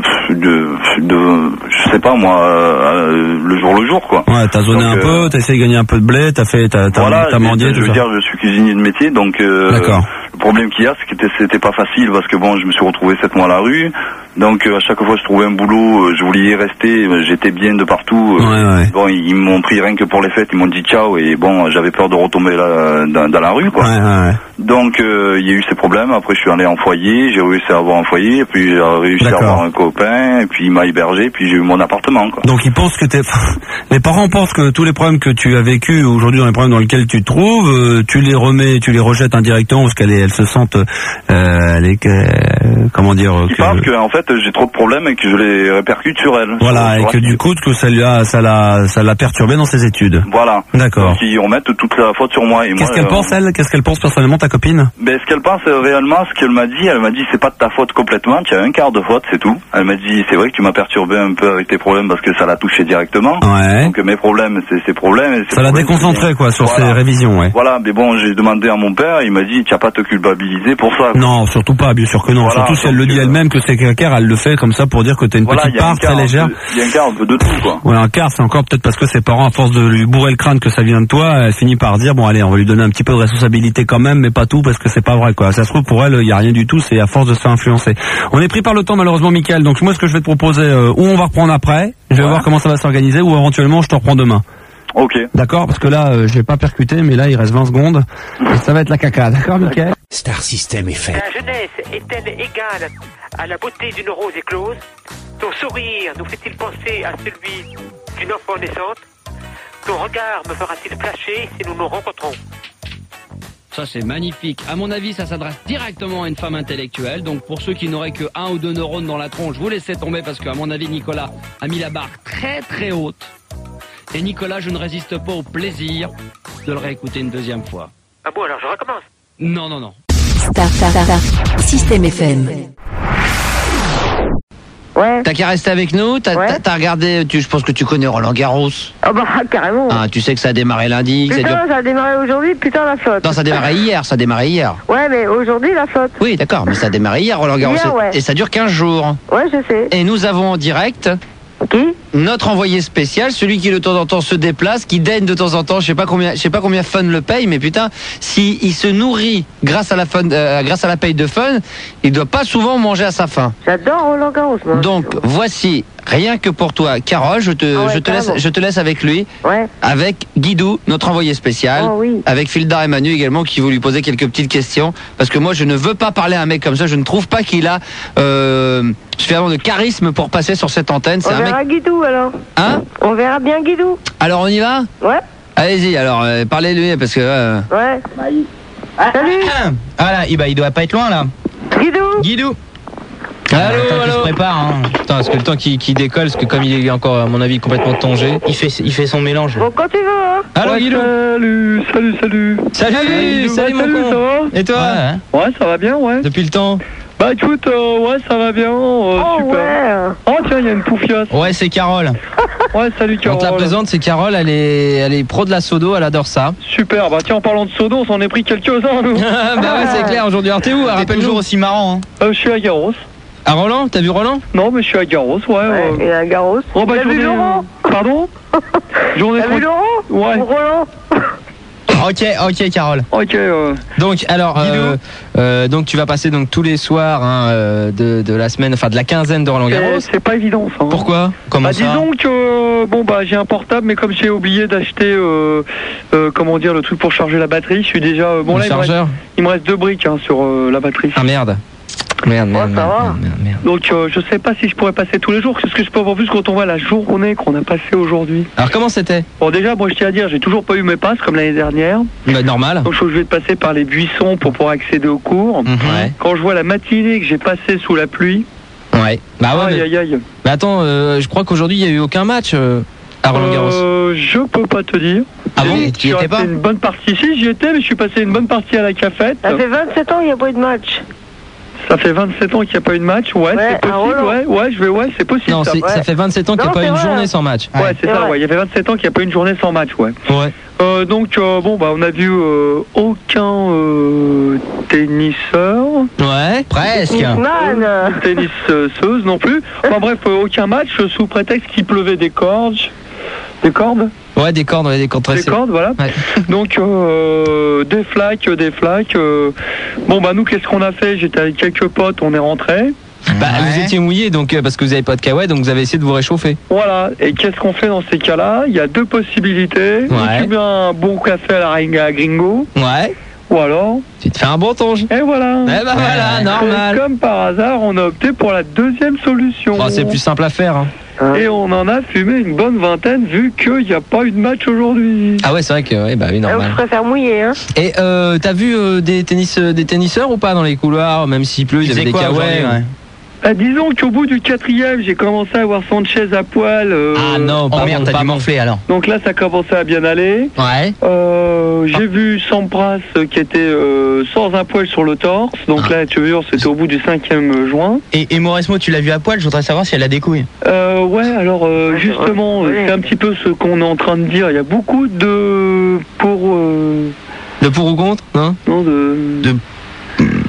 je sais pas moi, le jour quoi. Ouais, t'as zoné un peu, t'as essayé de gagner un peu de blé, t'as mendié, je veux dire, je suis cuisinier de métier, donc d'accord. Le problème qu'il y a, c'est que c'était pas facile parce que bon, je me suis retrouvé 7 mois à la rue. Donc à chaque fois que je trouvais un boulot, je voulais y rester, j'étais bien de partout. Bon, ils m'ont pris rien que pour les fêtes, ils m'ont dit ciao, et bon, j'avais peur de retomber dans la rue, quoi. Donc il y a eu ces problèmes. Après, je suis allé en foyer, j'ai réussi à avoir un foyer, puis j'ai réussi à avoir un copain, et puis il m'a hébergé, puis j'ai eu mon appartement, quoi. Donc ils pensent que les parents pensent que tous les problèmes que tu as vécu aujourd'hui, dans les problèmes dans lesquels tu te trouves, tu les rejettes indirectement parce qu'elles se sentent, comment dire, ils pensent que en fait j'ai trop de problèmes et que je les répercute sur elle. Voilà, et que du coup que ça l'a perturbé dans ses études. Voilà. D'accord. Donc ils remettent toute la faute sur moi. Qu'est-ce qu'elle pense, elle? Qu'est-ce qu'elle pense personnellement, ta copine? Ce qu'elle pense réellement, ce qu'elle m'a dit, c'est pas de ta faute complètement, tu as un quart de faute, c'est tout. Elle m'a dit, c'est vrai que tu m'as perturbé un peu avec tes problèmes parce que ça l'a touché directement. Ouais. Donc mes problèmes, c'est ses problèmes. Et ça l'a déconcentré, quoi, sur ses révisions, ouais. Voilà, mais bon, j'ai demandé à mon père, il m'a dit, tu n'as pas à te culpabiliser pour ça, quoi. Non, surtout pas, bien sûr que non. Voilà, surtout si elle le dit elle-même que c'est quelqu'un, elle le fait comme ça pour dire que t'as une petite part très légère. Il y a un quart un peu de tout, quoi. Ouais, un quart, c'est encore peut-être parce que ses parents, à force de lui bourrer le crâne que ça vient de toi, elle finit par dire, bon allez, on va lui donner un petit peu de responsabilité quand même, mais pas tout, parce que c'est pas vrai, quoi. Ça se trouve, pour elle, il y a rien du tout, c'est à force de se faire influencer. On est pris par le temps, malheureusement, Mickaël. Donc moi, ce que je vais te proposer, ou on va reprendre après, je vais voir comment ça va s'organiser, ou éventuellement, je te reprends demain. Ok. D'accord, parce que là, je vais pas percuter, mais là, il reste 20 secondes, et ça va être la caca. D'accord, Mickaël? Star System FM. La jeunesse est-elle égale à la beauté d'une rose éclose? Ton sourire nous fait-il penser à celui d'une enfant naissante? Ton regard me fera-t-il flasher si nous nous rencontrons? Ça, c'est magnifique. À mon avis, ça s'adresse directement à une femme intellectuelle. Donc, pour ceux qui n'auraient que 1 ou 2 neurones dans la tronche, vous laissez tomber parce qu'à mon avis, Nicolas a mis la barre très très haute. Et Nicolas, je ne résiste pas au plaisir de le réécouter une deuxième fois. Ah bon, alors je recommence. Non, non, non. Star System FM. Ouais. T'as qu'à rester avec nous, t'as regardé, je pense que tu connais Roland Garros. Ah bah carrément. Ah, tu sais que ça a démarré lundi. Putain, ça a démarré aujourd'hui, putain la flotte. Non, ça a démarré hier, Ouais, mais aujourd'hui la flotte. Oui, d'accord, mais ça a démarré hier, Roland Garros. Hier, ouais. Et ça dure 15 jours. Ouais, je sais. Et nous avons en direct... Qui ? Notre envoyé spécial, celui qui de temps en temps se déplace, qui daigne de temps en temps, je sais pas combien Fun le paye, mais putain, si il se nourrit grâce à la paye de Fun, il doit pas souvent manger à sa faim. J'adore Roland Garros, moi. Donc voici, rien que pour toi, Carole, je te laisse avec lui, avec Guidou, notre envoyé spécial, avec Fildar et Manu également, qui vont lui poser quelques petites questions, parce que moi je ne veux pas parler à un mec comme ça, je ne trouve pas qu'il a suffisamment de charisme pour passer sur cette antenne. On verra Guidou alors. Hein ? On verra bien Guidou. Alors on y va ? Ouais. Allez-y, alors parlez-lui parce que... Ouais. Salut. Ah là, il doit pas être loin là. Guidou. Allô, il se prépare, hein. Putain, parce que le temps qu'il décolle, parce que comme il est encore, à mon avis, complètement tongé, il fait son mélange. Bon, quand tu veux, hein. Allô, Guidou. Salut, mon con. Ça va? Et toi? Ouais, ça va bien, ouais. Depuis le temps? Bah écoute, ouais, ça va bien, super. Ouais. Oh tiens, il y a une poufiasse. Ouais, c'est Carole. Ouais, salut Carole. On te la présente, c'est Carole, elle est pro de la sodo, elle adore ça. Super, bah tiens, en parlant de sodo, on s'en est pris quelques-uns, nous. Bah ouais, c'est clair, aujourd'hui. Alors t'es où? Rappelle-nous. Toujours aussi marrant, hein. Je suis à Garros. À Roland? T'as vu Roland? Non, mais je suis à Garros, ouais. Et à Garros. Oh, bah, T'as vu Laurent? Pardon? T'as vu Laurent? Ouais. Ou Roland? Ok, Carole. Ok. Donc, alors, donc tu vas passer donc tous les soirs de la semaine, enfin de la quinzaine de Roland Garros. C'est pas évident, ça. Hein. Pourquoi? Comment ça? Disons que j'ai un portable, mais comme j'ai oublié d'acheter, comment dire, le truc pour charger la batterie, je suis déjà bon. Là, il me reste 2 briques sur la batterie. Ah merde. Merde. Donc je sais pas si je pourrais passer tous les jours. C'est ce que je peux avoir vu quand on voit la journée qu'on a passée aujourd'hui. Alors comment c'était? Bon déjà, moi je tiens à dire, j'ai toujours pas eu mes passes comme l'année dernière. Bah, normal. Donc je vais passer par les buissons pour pouvoir accéder aux cours. Ouais. Quand je vois la matinée que j'ai passée sous la pluie. Ouais. Bah ouais. Aïe. Mais attends, je crois qu'aujourd'hui il y a eu aucun match à Roland Garros. Je peux pas te dire. Ah bon? Tu y étais pas? Une bonne partie. Si, j'y étais, mais je suis passé une bonne partie à la cafette. Ça fait 27 ans qu'il n'y a pas eu de match. Ça fait 27 ans qu'il n'y a pas eu de match, c'est possible, c'est possible. Non, ça fait 27 ans qu'il n'y a pas eu une journée sans match. Ouais, c'est ça, il y avait 27 ans qu'il n'y a pas eu une journée sans match, donc, on a vu aucun tenniseur. Ouais, presque. Tennisseuse non plus. Enfin bref, aucun match sous prétexte qu'il pleuvait des cordes. Des cordes? Ouais, des cordes tressées. Des cordes, voilà. Ouais. Donc, des flaques. Nous, qu'est-ce qu'on a fait? J'étais avec quelques potes, on est rentrés. Bah, vous étiez mouillés, donc, parce que vous n'avez pas de cacahuètes, donc vous avez essayé de vous réchauffer. Voilà. Et qu'est-ce qu'on fait dans ces cas-là? Il y a 2 possibilités. Ouais. Tu mets un bon café à la gringo. Ouais. Ou alors... Tu te fais un bon tonge. Et voilà. Eh ben voilà, normal. Et comme par hasard, on a opté pour la 2e solution. Bon, c'est plus simple à faire, hein. Et on en a fumé une bonne vingtaine vu qu'il n'y a pas eu de match aujourd'hui. Ah ouais, c'est vrai que oui, normal. Je préfère mouiller, hein. Et t'as vu des tenniseurs ou pas dans les couloirs, même s'il pleut, il y avait des cahuètes. Disons qu'au bout du 4e, j'ai commencé à voir Sanchez à poil. Ah non, merde, t'as dû morfler alors. Donc là, ça commençait à bien aller. Ouais. J'ai vu Sampras qui était sans un poil sur le torse. Donc là, tu vois, c'était au bout du 5e juin. Et Mauresmo, tu l'as vu à poil? Je voudrais savoir si elle a des couilles. Ouais, alors justement, c'est un petit peu ce qu'on est en train de dire. Il y a beaucoup de pour. De pour ou contre, non? Non,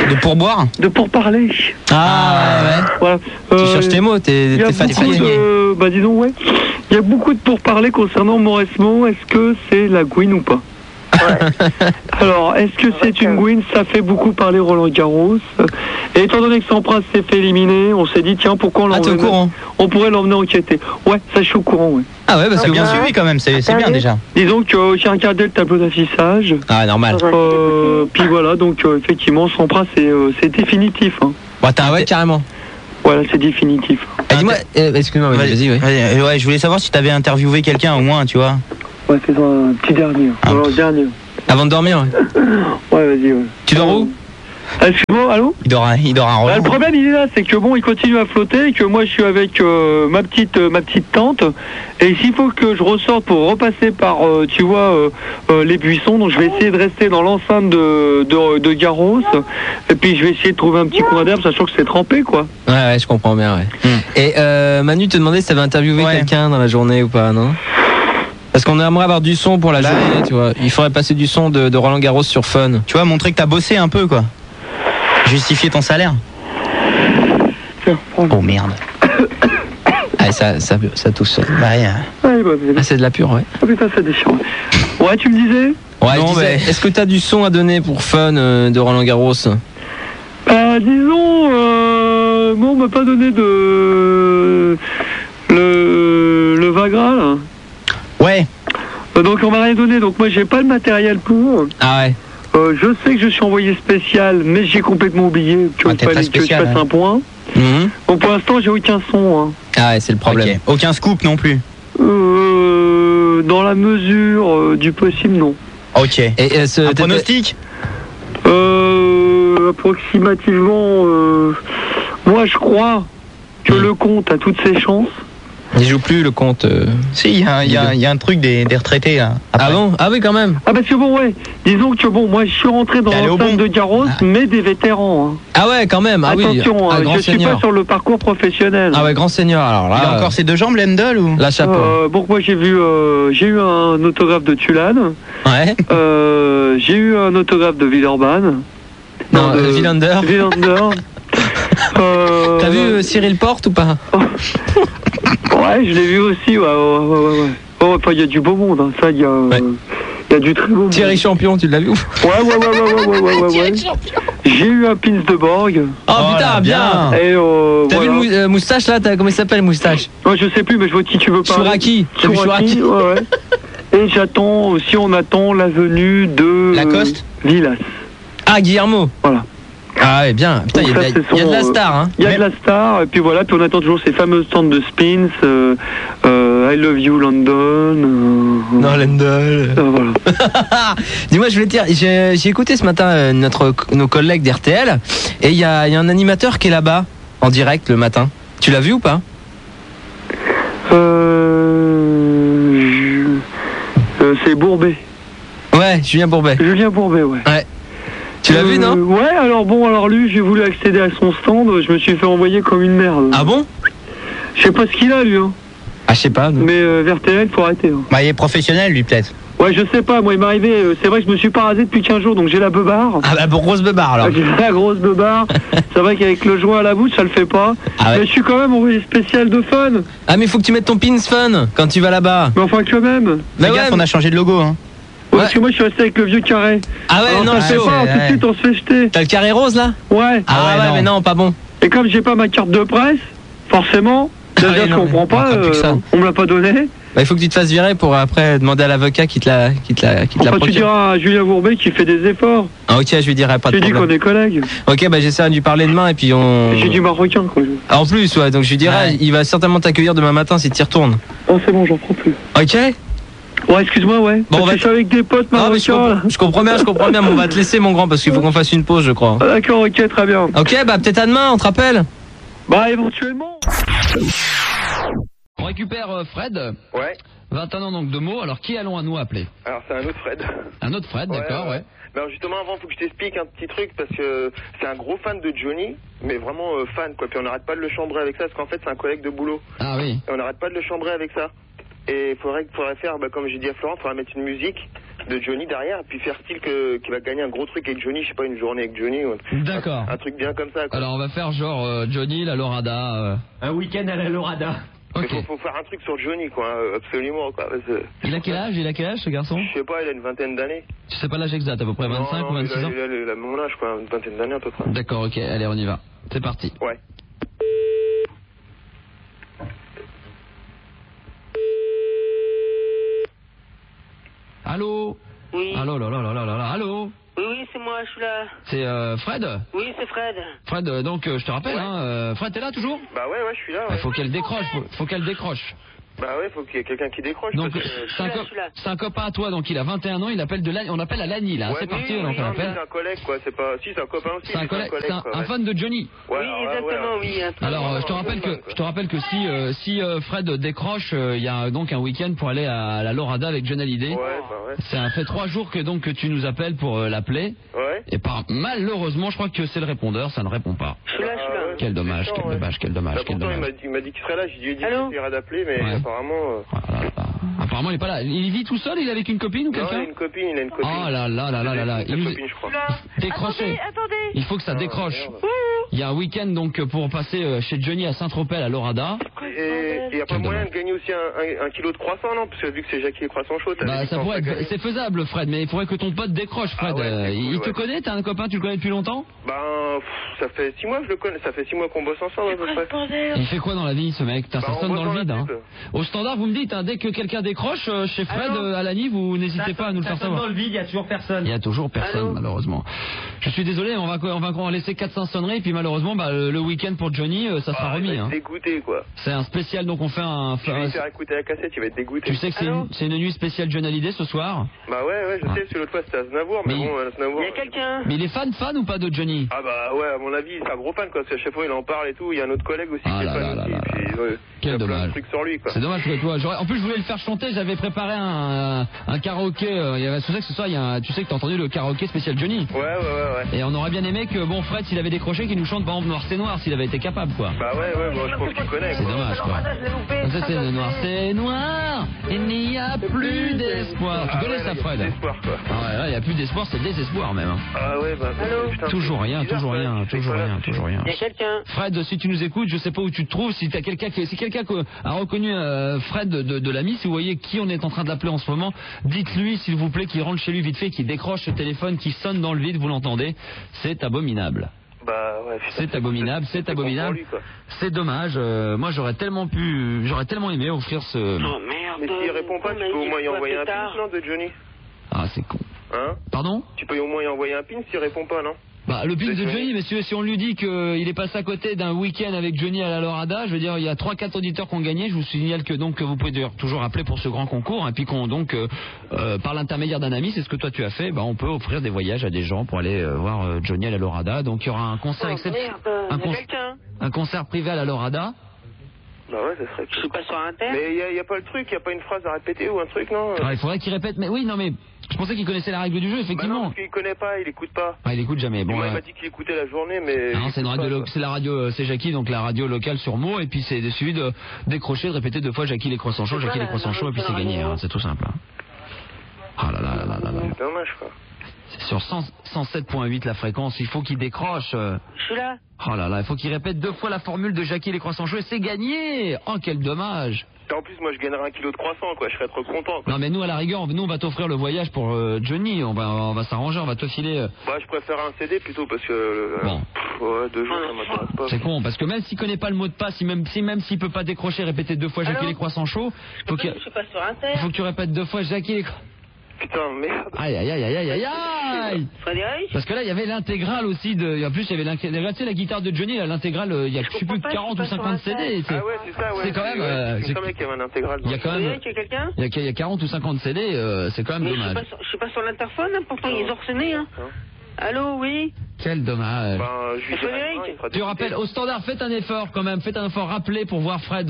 De pourboire? De pourparler. Ah ouais. Voilà. Tu cherches tes mots, t'es fatigué. Bah disons ouais. Il y a beaucoup de pourparlers concernant Mauresmo. Est-ce que c'est la Gouine ou pas? Ouais. Alors, est-ce que c'est une Gouine? Ça fait beaucoup parler Roland Garros. Et étant donné que Sampras s'est fait éliminer, on s'est dit tiens, pourquoi on l'emmener? On pourrait l'emmener enquêter. Ouais, ça je suis au courant, ouais. Ah ouais, bah c'est bien suivi quand même, c'est bien déjà. Disons que j'ai regardé le tableau d'affichage. Ah normal. Puis voilà, donc effectivement, Sampras c'est définitif. Hein. Ouais, carrément. Voilà, c'est définitif. Dis-moi, excuse-moi, vas-y, oui. Ouais, je voulais savoir si t'avais interviewé quelqu'un au moins, tu vois. Ouais, fais un petit dernier. Alors, dernier. Avant de dormir? Ouais, vas-y, ouais. Tu dors où? Excuse-moi, allô? Il dort un Roland. Le problème, il est là, c'est que bon, il continue à flotter et que moi, je suis avec ma petite tante. Et s'il faut que je ressorte pour repasser par, tu vois, les buissons, donc je vais essayer de rester dans l'enceinte de Garros. Et puis, je vais essayer de trouver un petit coin d'herbe, sachant que c'est trempé, quoi. Ouais, je comprends bien, ouais. Et Manu te demandait si t'avais interviewé quelqu'un dans la journée ou pas, non? Parce qu'on aimerait avoir du son pour la journée, tu vois. Il faudrait passer du son de Roland Garros sur Fun. Tu vois, montrer que t'as bossé un peu, quoi. Justifier ton salaire. Oh merde. Ah, ça tousse. C'est de la pure, ouais. Ah putain, ça déchire. Ouais, tu me disais? Ouais, non, est-ce que t'as du son à donner pour Fun de Roland Garros? Disons, moi on m'a pas donné le Vagra, là. Ouais. Donc on m'a rien donné, donc moi j'ai pas le matériel pour. Ah ouais. Je sais que je suis envoyé spécial, mais j'ai complètement oublié que je fasse un point. Bon, pour l'instant j'ai aucun son. Hein. Ah ouais, c'est le problème. Okay. Aucun scoop non plus. Dans la mesure du possible, non. Ok. Et un pronostic? Approximativement, moi je crois que le compte a toutes ses chances. Il joue plus le compte. Si, il y a un truc des retraités là. Après. Ah bon? Ah oui, quand même. Ah parce que bon, ouais. Disons que bon, moi je suis rentré dans l'enceinte de Garros, mais des vétérans. Hein. Ah ouais, quand même. Ah attention, oui. Je suis pas sur le parcours professionnel. Ah ouais, grand seigneur. Alors là. Il a encore ses deux jambes, Lendl ou? La chapeau. Bon, moi j'ai eu un autographe de Tulane. Ouais. J'ai eu un autographe de Villeurbanne. Non, de Villander. T'as vu Cyril Porte ou pas? Ouais, je l'ai vu aussi, ouais. Oh, enfin, il y a du beau monde, hein. Ça, il y a du très beau monde. Thierry Champion, tu l'as vu? Ouais. J'ai eu un pins de Borg. Oh putain, bien. Et t'as vu le moustache là? Comment il s'appelle le moustache? Ouais, je sais plus, mais je vois qui tu veux parler. Chouraki. Ouais. Et j'attends aussi, on attend la venue de Lacoste Villas. Ah, Guillermo. Voilà. Ah ouais, bien. Putain, il y a de la star, hein. Il y a de la star, et puis voilà, puis on attend toujours ces fameuses stands de spins, I Love You London. Non, Lendl. Voilà. Dis-moi, je voulais te dire, j'ai écouté ce matin nos collègues d'RTL, et il y a un animateur qui est là-bas, en direct le matin. Tu l'as vu ou pas? C'est Bourbet. Ouais, Julien Bourbet. Julien Bourbet, ouais. Ouais. Tu l'as vu, non? Ouais, alors lui, j'ai voulu accéder à son stand, je me suis fait envoyer comme une merde. Ah bon? Je sais pas ce qu'il a, lui, hein. Ah, je sais pas. Non. Mais VRTL, faut arrêter. Hein. Bah, il est professionnel, lui, peut-être. Ouais, je sais pas, moi, il m'est arrivé, c'est vrai que je me suis pas rasé depuis 15 jours, donc j'ai la beubare. Ah bah, grosse beubare, alors. J'ai la grosse beubare. C'est vrai qu'avec le joint à la bouche, ça le fait pas. Ah ouais. Mais je suis quand même envoyé spécial de Fun. Ah, mais faut que tu mettes ton pins Fun quand tu vas là-bas. Mais enfin, quand même. Mais ouais, on a changé de logo, hein. Ouais. Parce que moi je suis resté avec le vieux carré. Ah ouais, alors, non, ça fait pas, tout de suite on se fait jeter. T'as le carré rose là? Ouais. Ah ouais, mais non, pas bon. Et comme j'ai pas ma carte de presse, forcément, déjà je comprends pas, on me l'a pas donné. Bah, il faut que tu te fasses virer pour après demander à l'avocat qui te la procure. Tu diras à Julien Bourbet qui fait des efforts. Ah ok, je lui dirai pas de problème. Tu dis qu'on est collègues. Ok, bah j'essaierai de lui parler demain et puis on... J'ai du marocain quoi. En plus, ouais, donc je lui dirai, il va certainement t'accueillir demain matin si tu y retournes. Oh c'est bon, j'en prends plus. Ok. Ouais, excuse-moi, ouais. Bon, je suis avec des potes, marocains. Je comprends bien, mais on va te laisser, mon grand, parce qu'il faut qu'on fasse une pause, je crois. Ah, d'accord, ok, très bien. Ok, bah peut-être à demain, on te rappelle. Bah, éventuellement. On récupère Fred. Ouais. 21 ans donc de mots. Alors qui allons à nous appeler? Alors c'est un autre Fred. Un autre Fred, d'accord, ouais. Alors justement avant, faut que je t'explique un petit truc parce que c'est un gros fan de Johnny, mais vraiment fan quoi. Puis on n'arrête pas de le chambrer avec ça parce qu'en fait c'est un collègue de boulot. Ah oui. Et on n'arrête pas de le chambrer avec ça. Et il faudrait faire, comme j'ai dit à Florent, il faudrait mettre une musique de Johnny derrière, puis faire style qu'il va gagner un gros truc avec Johnny, je sais pas, une journée avec Johnny. D'accord. Un truc bien comme ça, quoi. Alors on va faire genre Johnny, la Lorada. Un week-end à la Lorada. Okay. Faut faire un truc sur Johnny, quoi, absolument, quoi. Il a quel âge ce garçon? Je sais pas, il a une vingtaine d'années. Tu sais pas l'âge exact, à peu près 25 ou 26 ans? Il a mon âge, quoi, une vingtaine d'années à peu près. D'accord, ok, allez, on y va. C'est parti. Ouais. Allô? Oui. Allô, allô? Oui, c'est moi, je suis là. C'est Fred? Oui, c'est Fred. Fred, donc je te rappelle, Fred, t'es là toujours? Bah ouais, je suis là. Ouais. Faut qu'elle décroche, Bah ouais, faut qu'il y ait quelqu'un qui décroche. Donc c'est un copain à toi, donc il a 21 ans, il appelle on appelle à Lani là, c'est parti, donc on appelle. C'est un collègue, quoi, c'est pas... Si, c'est un copain aussi. C'est un collègue, c'est un fan de Johnny. Ouais, oui, exactement, oui. Alors je te rappelle que si Fred décroche, il y a donc un week-end pour aller à la Lorada avec John Hallyday. Ouais, bah ouais. Ça fait 3 jours que tu nous appelles pour l'appeler. Ouais. Et malheureusement, je crois que c'est le répondeur, ça ne répond pas. Je suis là. Quel dommage. Pourtant, il m'a dit qu'il serait là, j'ai dit qu'il irait d'appeler, mais apparemment... Apparemment, il est pas là. Il vit tout seul, il est avec une copine ou quelqu'un? Non, il a une copine. Oh là là. Il a une copine, je crois. Décroché. Attendez. Il faut que ça décroche. Il y a un week-end donc pour passer chez Johnny à Saint-Tropez à Lorada. Et il n'y a pas moyen de gagner aussi un kilo de croissant, non? Parce que vu que c'est Jackie les croissants chauds, ça pourrait être, c'est faisable, Fred, mais il faudrait que ton pote décroche, Fred. Il te connaît? T'as un copain, tu le connais depuis longtemps? Ça fait 6 mois que je le connais, ça fait 6 mois qu'on bosse ensemble à peu près. Il fait quoi dans la vie, ce mec? Ça sonne dans le vide, hein. Au standard, vous me dites, dès que quelqu'un décroche, chez Fred, à Lani, vous n'hésitez pas à nous le faire savoir. Dans le vide, il y a toujours personne. Il y a toujours personne, malheureusement. Je suis désolé, on va laisser 400 sonneries, et puis malheureusement, le week-end pour Johnny, ça sera remis, hein. Dégoûté, quoi. C'est un spécial, donc on fait un... Tu vas faire écouter la cassette, tu vas être dégoûté. Tu sais que c'est une nuit spéciale John Hallyday ce soir? Bah ouais, je sais, parce que l'autre fois c'était à Aznavour, mais bon, Aznavour... Il y a quelqu'un. Mais il est fan ou pas de Johnny? Ah bah ouais, à mon avis, c'est un gros fan, quoi, parce qu'à chaque fois il en parle et tout, il y a un autre collègue aussi qui est fan aussi, puis quel dommage. Sur lui, quoi. C'est dommage que toi, en plus je voulais le faire chanter, j'avais préparé un karaoké, c'est vrai que ce soir, tu sais que t'as entendu le karaoké spécial Johnny? Ouais. Et on aurait bien aimé que, Fred, s'il avait décroché, qu'il nous chante par exemple Noir c'est Noir, s'il avait été capable, quoi. Bah ouais, bon, je pense qu'il connaît. C'est dommage, quoi. C'est Noir c'est Noir, il n'y a plus d'espoir. Tu connais ça, Fred? D'espoir, quoi. Ah ouais, il n'y a plus d'espoir, c'est désespoir même. Ah ouais, bah... Allô? Toujours rien. Il y a quelqu'un. Fred, si tu nous écoutes, je sais pas où tu te trouves, si quelqu'un a reconnu Fred de l'ami, si vous voyez qui on est en train d'appeler en ce moment, dites-lui s'il vous plaît qu'il rentre chez lui vite fait, qu'il décroche ce téléphone qui sonne dans le vide, vous l'entendez? C'est abominable. Bah ouais, c'est abominable. C'est dommage. Moi j'aurais tellement aimé offrir ce... Oh merde. Mais s'il répond pas, tu peux au moins y envoyer un pin, non, de Johnny? Ah, c'est con. Hein? Pardon? Tu peux au moins y envoyer un pin s'il répond pas, non? Le pin de Johnny, messieurs, si on lui dit qu'il est passé à côté d'un week-end avec Johnny à la Lorada, je veux dire, il y a 3-4 auditeurs qui ont gagné. Je vous signale que donc vous pouvez toujours appeler pour ce grand concours, et puis qu'on donc par l'intermédiaire d'un ami, c'est ce que toi tu as fait, on peut offrir des voyages à des gens pour aller voir Johnny à la Lorada. Donc il y aura un concert un concert privé à la Lorada. Bah ouais, ça serait... Je suis pas sur Inter. Mais y a pas le truc, y a pas une phrase à répéter ou un truc, non? Il faudrait qu'il répète, mais oui, non mais... Je pensais qu'il connaissait la règle du jeu, effectivement. Bah non, parce qu'il connaît pas, il écoute pas. Il écoute jamais. Bon, il m'a dit qu'il écoutait la journée, mais... Non, c'est la radio, c'est Jackie, donc la radio locale sur Meaux, et puis c'est suivi de décrocher, de répéter 2 fois Jackie les croissants chauds, Jackie les croissants chauds, et puis c'est gagné, c'est tout simple. Ah là là là là là. C'est dommage, quoi. C'est sur 107.8 la fréquence, il faut qu'il décroche. Je suis là. Oh là là, il faut qu'il répète 2 fois la formule de Jackie les croissants chauds, et c'est gagné. Oh, quel dommage. En plus, moi, je gagnerais 1 kilo de croissant, quoi. Je serais trop content, quoi. Non, mais nous, à la rigueur, on va t'offrir le voyage pour Johnny. On va s'arranger, on va te filer... je préfère un CD plutôt, parce que... Bon. 2 jours, ça m'intéresse pas. C'est con, parce que même s'il connaît pas le mot de passe, même s'il peut pas décrocher, répéter 2 fois Jackie les croissants chauds... Je suis pas sur Inter. Faut que tu répètes 2 fois Jackie les... Putain, merde. Aïe. Frédéric? Parce que là, il y avait l'intégrale aussi de... En plus, il y avait l'intégrale, tu sais, la guitare de Johnny, l'intégrale, il y a, je sais plus, 40 ou 50 CD. Ah ouais, c'est ça, ouais. C'est quand même... C'est qu'il y avait un intégral. Il y a quand même... Il y a 40 ou 50 CD, c'est quand même dommage. Je suis pas sur l'interphone, pourtant ils ont sonné, hein. Allô, oui? Quel dommage. Frédéric, tu rappelles, au standard, faites un effort quand même, rappelez pour voir Fred.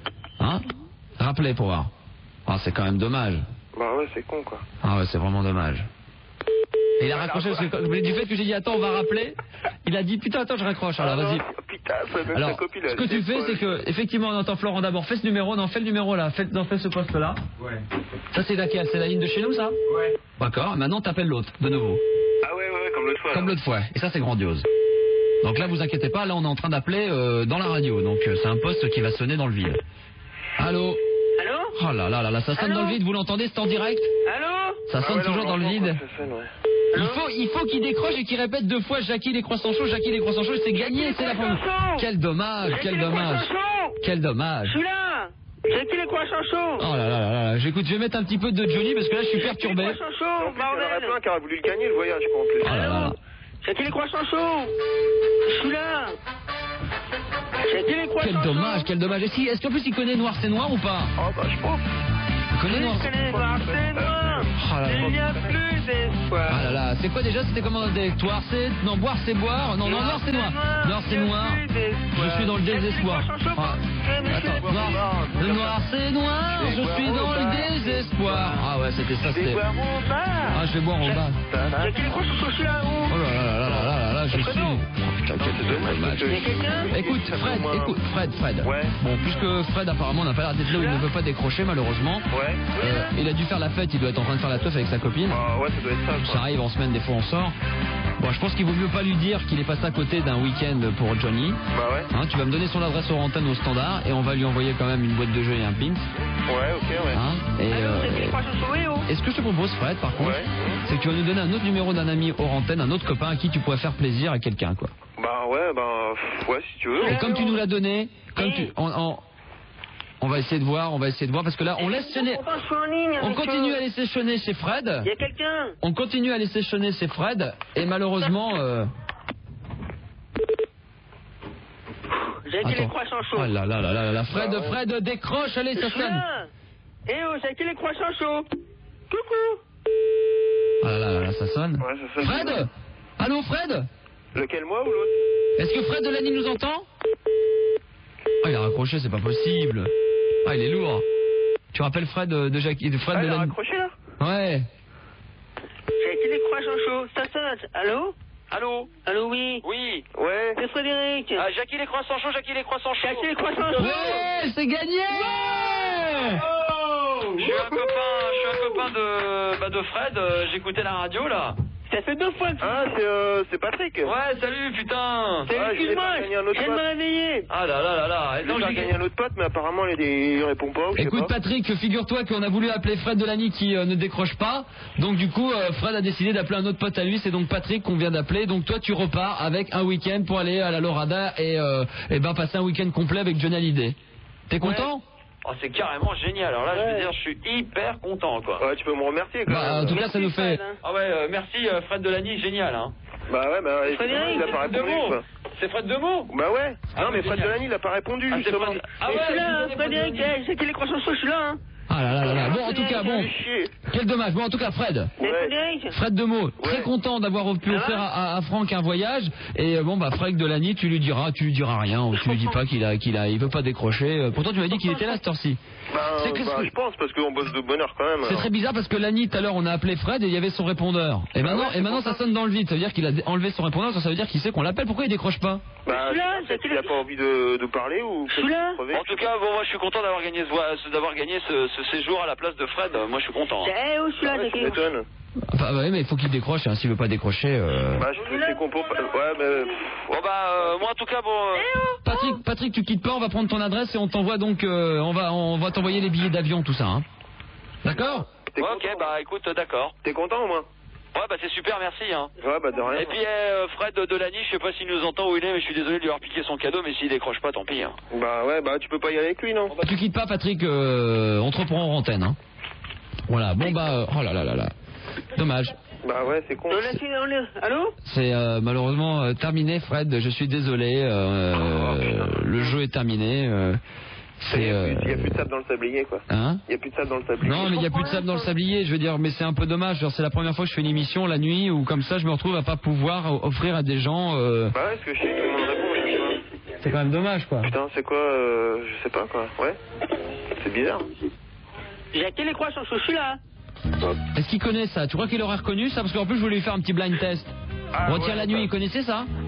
Rappelez pour voir. Ah, c'est quand même dommage. Bah ouais, c'est con, quoi. Ah ouais, c'est vraiment dommage. Et il a raccroché parce que du fait que j'ai dit attends, on va rappeler, il a dit putain, attends, je raccroche. Alors vas-y. Alors, ce que tu fais, c'est que, effectivement, on entend Florent d'abord. Fais ce numéro, fais le numéro là, fais ce poste-là. Ouais. Ça, c'est laquelle? C'est la ligne de chez nous, ça? Ouais. D'accord, maintenant t'appelles l'autre, de nouveau. Ah ouais, comme l'autre fois. Comme l'autre fois, et ça, c'est grandiose. Donc là, vous inquiétez pas, là, on est en train d'appeler dans la radio, donc c'est un poste qui va sonner dans le vide. Allô? Allô? Oh là là là, ça sonne dans le vide, vous l'entendez, c'est en direct? Allô? Ça sonne toujours dans le vide. Il faut qu'il décroche et qu'il répète 2 fois Jackie les croissants chauds, Jackie les croissants chauds, c'est gagné, c'est la fin. Quel dommage, quel dommage. Quel dommage. Je suis là. Jackie les croissants chauds. Oh là là là là, j'écoute, je vais mettre un petit peu de Johnny parce que là je suis perturbé. Jackie les croissants chauds, bordel. Il y en a plein qui auraient voulu le gagner le voyage, je pense. Oh là là. Jackie les croissants chauds. Je suis là. Jackie les croissants chauds. Quel dommage, quel dommage. Est-ce qu'en plus il connaît Noir c'est Noir ou pas? Oh bah je pense. Il connaît Noir c'est Noir. Oh là là. Il n'y a plus d'espoir. Ah là là, c'est quoi déjà? C'était comment directoire? C'est non, boire c'est boire. Non, Noir c'est Noir. Noir c'est Noir. Je suis dans le désespoir. Ah. Attends, Noir c'est Noir. Je suis dans le désespoir. Ah ouais, c'était ça, c'était. Ah, je vais boire au bar. Oh là là là là là là, je suis. Putain, quel dommage. Écoute, Fred. Ouais. Bon, puisque Fred apparemment n'a pas l'air d'être là où il ne veut pas décrocher malheureusement. Ouais. Il a dû faire la fête, il doit être en train de faire la teuf avec sa copine. Ah ouais, ça doit être ça. Quoi. Ça arrive en semaine, des fois on sort. Bon, je pense qu'il vaut mieux pas lui dire qu'il est passé à côté d'un week-end pour Johnny. Bah ouais. Hein, tu vas me donner son adresse aux antennes au standard et on va lui envoyer quand même une boîte de jeux et un pins. Ouais, ok, ouais. Hein, et ce que je te propose, Fred, par contre, c'est que tu vas nous donner un autre numéro d'un ami hors antenne, un autre copain à qui tu pourrais faire plaisir à quelqu'un, quoi. Bah ouais, si tu veux. Et comme tu nous l'as donné, on va essayer de voir, parce que là, on laisse sonner. On continue à laisser sonner chez Fred. Il y a quelqu'un. On continue à laisser sonner chez Fred, et malheureusement. Jackie les croissants chauds. Oh là là là là là, Fred, décroche, allez, ça sonne. Eh oh, Jackie les croissants chauds. Coucou. Ah là là là, ça sonne. Ouais, ça sonne. Fred. Allô, Fred. Lequel, moi ou l'autre? Est-ce que Fred Delany nous entend? Ah, il a raccroché, c'est pas possible. Ah, il est lourd. Tu rappelles Fred de Jackie, de Fred Delany? Il a raccroché là? Ouais. Jackie les croissants chauds, ça sonne. Allô? Allô, oui. Oui. Ouais. C'est Frédéric. Ah, Jackie les croissants chauds, Jackie les croissants chauds. Jackie les croissants chauds. Ouais, c'est gagné. Ouais. Oh, je suis un copain de Fred, j'écoutais la radio là. Ça fait 2 fois que... Ah, c'est Patrick. Ouais, salut, putain. Excuse-moi, je viens de me réveiller. Ah là là là là. Et donc, j'ai gagné un autre pote, mais apparemment, il répond pas. Écoute, Patrick, figure-toi qu'on a voulu appeler Fred Delany qui ne décroche pas. Donc, du coup, Fred a décidé d'appeler un autre pote à lui. C'est donc Patrick qu'on vient d'appeler. Donc, toi, tu repars avec un week-end pour aller à la Lorada et passer un week-end complet avec Johnny Hallyday. T'es content? Oh, c'est carrément génial. Alors là, je veux dire, je suis hyper content, quoi. Ouais, tu peux me remercier, quoi. Bah, en tout cas, ça nous fait... Ah ouais, merci Fred Delany, génial, hein. Bah ouais, Frédéric, il a pas répondu. C'est Fred Demeaux. Bah ouais. Non, mais Fred Delany, il a pas répondu, justement. Ah ouais, je suis là, Frédéric, Jackie les croissants chauds, je suis là, hein. Ah là là là là. Bon, en tout cas, quel dommage. Bon, en tout cas, Fred. Fred Demeaux, très content d'avoir pu offrir à Franck un voyage. Et bon, bah, Fred Delany, tu lui diras rien. Tu lui dis pas il veut pas décrocher. Pourtant, tu m'as dit qu'il était là cette heure-ci. Je pense, parce qu'on bosse de bonne heure quand même. C'est très bizarre parce que Lani, tout à l'heure, on a appelé Fred et il y avait son répondeur. Et maintenant, ça sonne dans le vide. Ça veut dire qu'il a enlevé son répondeur. Ça veut dire qu'il sait qu'on l'appelle. Pourquoi il décroche pas? Bah, il a pas envie de parler ou. En tout cas, bon, moi, je suis content d'avoir gagné ce séjour à la place de Fred. Moi, je suis content. Je suis là, tu m'étonnes. Bah ouais, mais il faut qu'il décroche. S'il veut pas décrocher. Bah, je sais qu'on peut. Ouais, mais. Bon, bah, moi, en tout cas, bon. Patrick, tu quittes pas. On va prendre ton adresse et on t'envoie donc. On va t'envoyer les billets d'avion, tout ça. Hein. D'accord? Ok, bah, écoute, d'accord. T'es content au moins? Ouais, bah c'est super, merci. Hein. Ouais, bah de rien. Et puis Fred Delany, je sais pas s'il nous entend où il est, mais je suis désolé de lui avoir piqué son cadeau, mais s'il décroche pas, tant pis. Hein. Bah ouais, bah tu peux pas y aller avec lui, non? Bah, tu quittes pas, Patrick, on te reprend en antenne. Hein. Voilà, bon bah, oh là là là là. Dommage. Bah ouais, c'est con. Allô? C'est malheureusement terminé, Fred, je suis désolé. Le jeu est terminé. Il n'y a plus de sable dans le sablier, quoi. Hein? Il n'y a plus de sable dans le sablier. Non, mais il n'y a plus de sable dans le sablier, je veux dire, mais c'est un peu dommage. Genre, c'est la première fois que je fais une émission la nuit où, comme ça, je me retrouve à pas pouvoir offrir à des gens. Bah ouais, parce que je sais que tout le monde répond, mais je sais pas. C'est quand même dommage, quoi. Putain, c'est quoi, je sais pas, quoi. Ouais. C'est bizarre. Jackie les croissants chauds, je suis là. Est-ce qu'il connaît ça? Tu crois qu'il aurait reconnu ça? Parce qu'en plus, je voulais lui faire un petit blind test. Retire la nuit, il connaissait ça?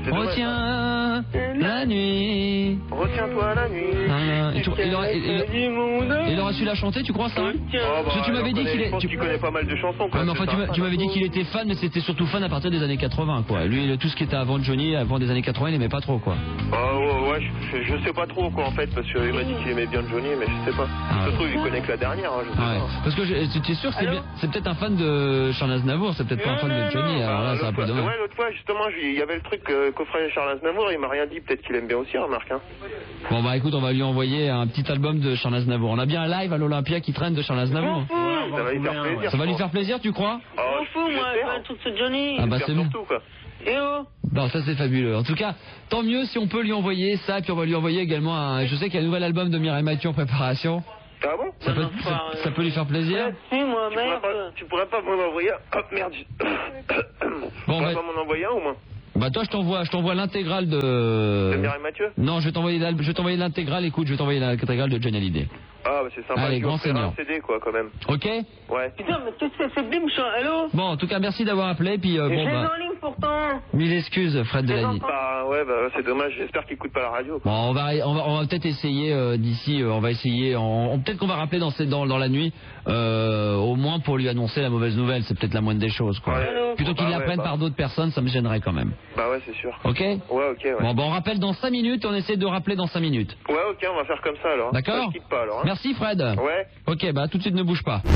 Retiens la nuit. Retiens-toi la nuit. Il aurait su la chanter, tu crois ça? Parce que tu m'avais dit qu'il est... Tu connais pas mal de chansons, quoi. Ouais, mais enfin, tu m'avais dit qu'il était fan, mais c'était surtout fan à partir des années 80, quoi. Lui, tout ce qui était avant Johnny, avant des années 80, il aimait pas trop, quoi. Ouais, je sais pas trop, quoi, en fait, parce qu'il m'a dit qu'il aimait bien Johnny, mais je sais pas. Ça se trouve, il connaît que la dernière, je sais pas. Parce que tu es sûr que c'est peut-être un fan de Charles Aznavour, c'est peut-être pas un fan de Johnny, alors là, c'est un peu dommage. Ouais, l'autre fois, justement, il y avait le truc qu'offrait Charles Aznavour, il m'a rien dit, peut-être qu'il aime bien aussi, remarque, hein. Bon, bah écoute, on va lui envoyer un petit album de Charles Aznavour. On a bien un live à l'Olympia qui traîne de Charles Aznavour. Ça va lui faire plaisir. Ça va lui faire plaisir, tu crois? Je m'en fous, moi, pas un truc de Johnny. Ah bah c'est bon. Eh oh. Bon, ça c'est fabuleux. En tout cas, tant mieux si on peut lui envoyer ça, puis on va lui envoyer également je sais qu'il y a un nouvel album de Mireille Mathieu en préparation. Ah bon? Ça peut lui faire plaisir. Moi, merde. Tu pourrais pas m'en envoyer un? Oh merde. Bon, tu pourrais pas m'en envoyer un au moins? Bah toi je t'envoie l'intégrale de Mireille Mathieu? Non, je vais t'envoyer l'intégrale, écoute, je vais t'envoyer l'intégrale de Johnny Hallyday. Ah bah c'est sympa. Allez, grand seigneur. Un CD quoi quand même. OK? Ouais. Putain, mais qu'est-ce que c'est bim, allô? Bon, en tout cas, merci d'avoir appelé, puis bon bah... en ligne pourtant. Mille excuses, Fred Delany. Bah ouais, bah c'est dommage, j'espère qu'il écoute pas la radio. Bon, on va peut-être essayer d'ici, on va essayer, peut-être qu'on va rappeler dans la nuit, au moins pour lui annoncer la mauvaise nouvelle, c'est peut-être la moindre des choses, quoi. Ouais. Plutôt qu'il l'apprenne par d'autres personnes, ça me gênerait quand même. Bah ouais, c'est sûr. OK? Ouais, OK, ouais. Bon, on rappelle dans 5 minutes, on essaie de rappeler dans 5 minutes. Ouais, OK, on va faire comme ça alors. D'accord? Je quitte pas alors. Hein. Merci Fred. Ouais. OK, bah tout de suite ne bouge pas.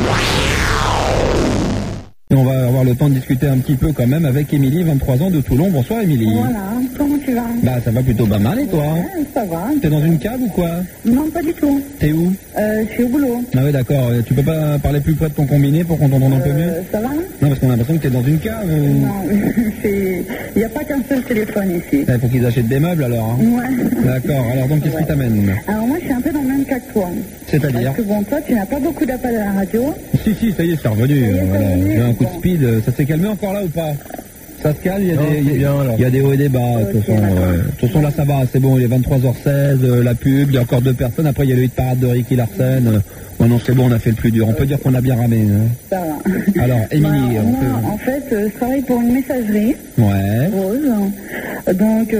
Et on va avoir le temps de discuter un petit peu quand même avec Émilie, 23 ans de Toulon. Bonsoir Émilie. Voilà, comment tu vas? Bah ça va plutôt pas mal et toi? Ouais, ça va. T'es dans une cave ou quoi? Non, pas du tout. T'es où? Je suis au boulot. Ah ouais d'accord, tu peux pas parler plus près de ton combiné pour qu'on t'entende un peu mieux? Ça va? Non parce qu'on a l'impression que t'es dans une cave. Non, il n'y a pas qu'un seul téléphone ici. Il faut qu'ils achètent des meubles alors hein? Ouais. D'accord, alors donc qu'est-ce qui t'amène? Alors moi je suis un peu dans le même cas que toi. C'est-à-dire? Parce que bon, toi tu n'as pas beaucoup d'appels à la radio. Si, ça y est, c'est revenu. Voilà. J'ai un coup de speed, ça s'est calmé encore là ou pas? Ça se calme, il y a des hauts et des bas. De toute façon, là ça va, c'est bon, il est 23h16, la pub, il y a encore 2 personnes, après il y a le hit parade de Ricky Larsen. Non, c'est bon, on a fait le plus dur. On peut dire qu'on a bien ramé. Hein. Ça va. Alors, Émilie... En fait, je travaille pour une messagerie. Ouais. Rose. Donc,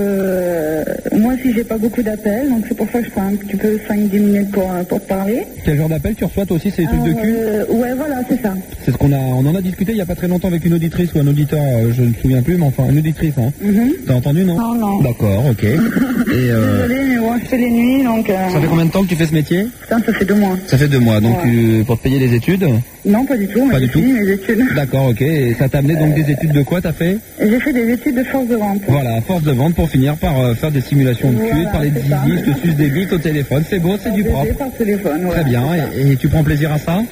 moi aussi, j'ai pas beaucoup d'appels. Donc, c'est pour ça que je prends un petit peu 5-10 minutes pour parler. Quel genre d'appel tu reçois, toi aussi? C'est des trucs de cul? Ouais, voilà, c'est ça. C'est ce qu'on en a discuté il y a pas très longtemps avec une auditrice ou un auditeur, je ne me souviens plus, mais enfin, une auditrice, hein. T'as entendu, non? Non. D'accord, ok. Et désolée, mais moi, je fais les nuits, donc... Ça fait combien de temps que tu fais ce métier? Ça fait 2 mois. Ça fait 2 mois. Donc pour te payer les études? Non, pas du tout. Pas du tout. Mes études. D'accord, ok. Et ça t'a amené donc des études de quoi t'as fait? J'ai fait des études de force de vente. Voilà, force de vente pour finir par faire des simulations de cul, parler de zizi, te suce des bites au téléphone. C'est beau, c'est du propre. Par téléphone, Très bien. Et tu prends plaisir à ça?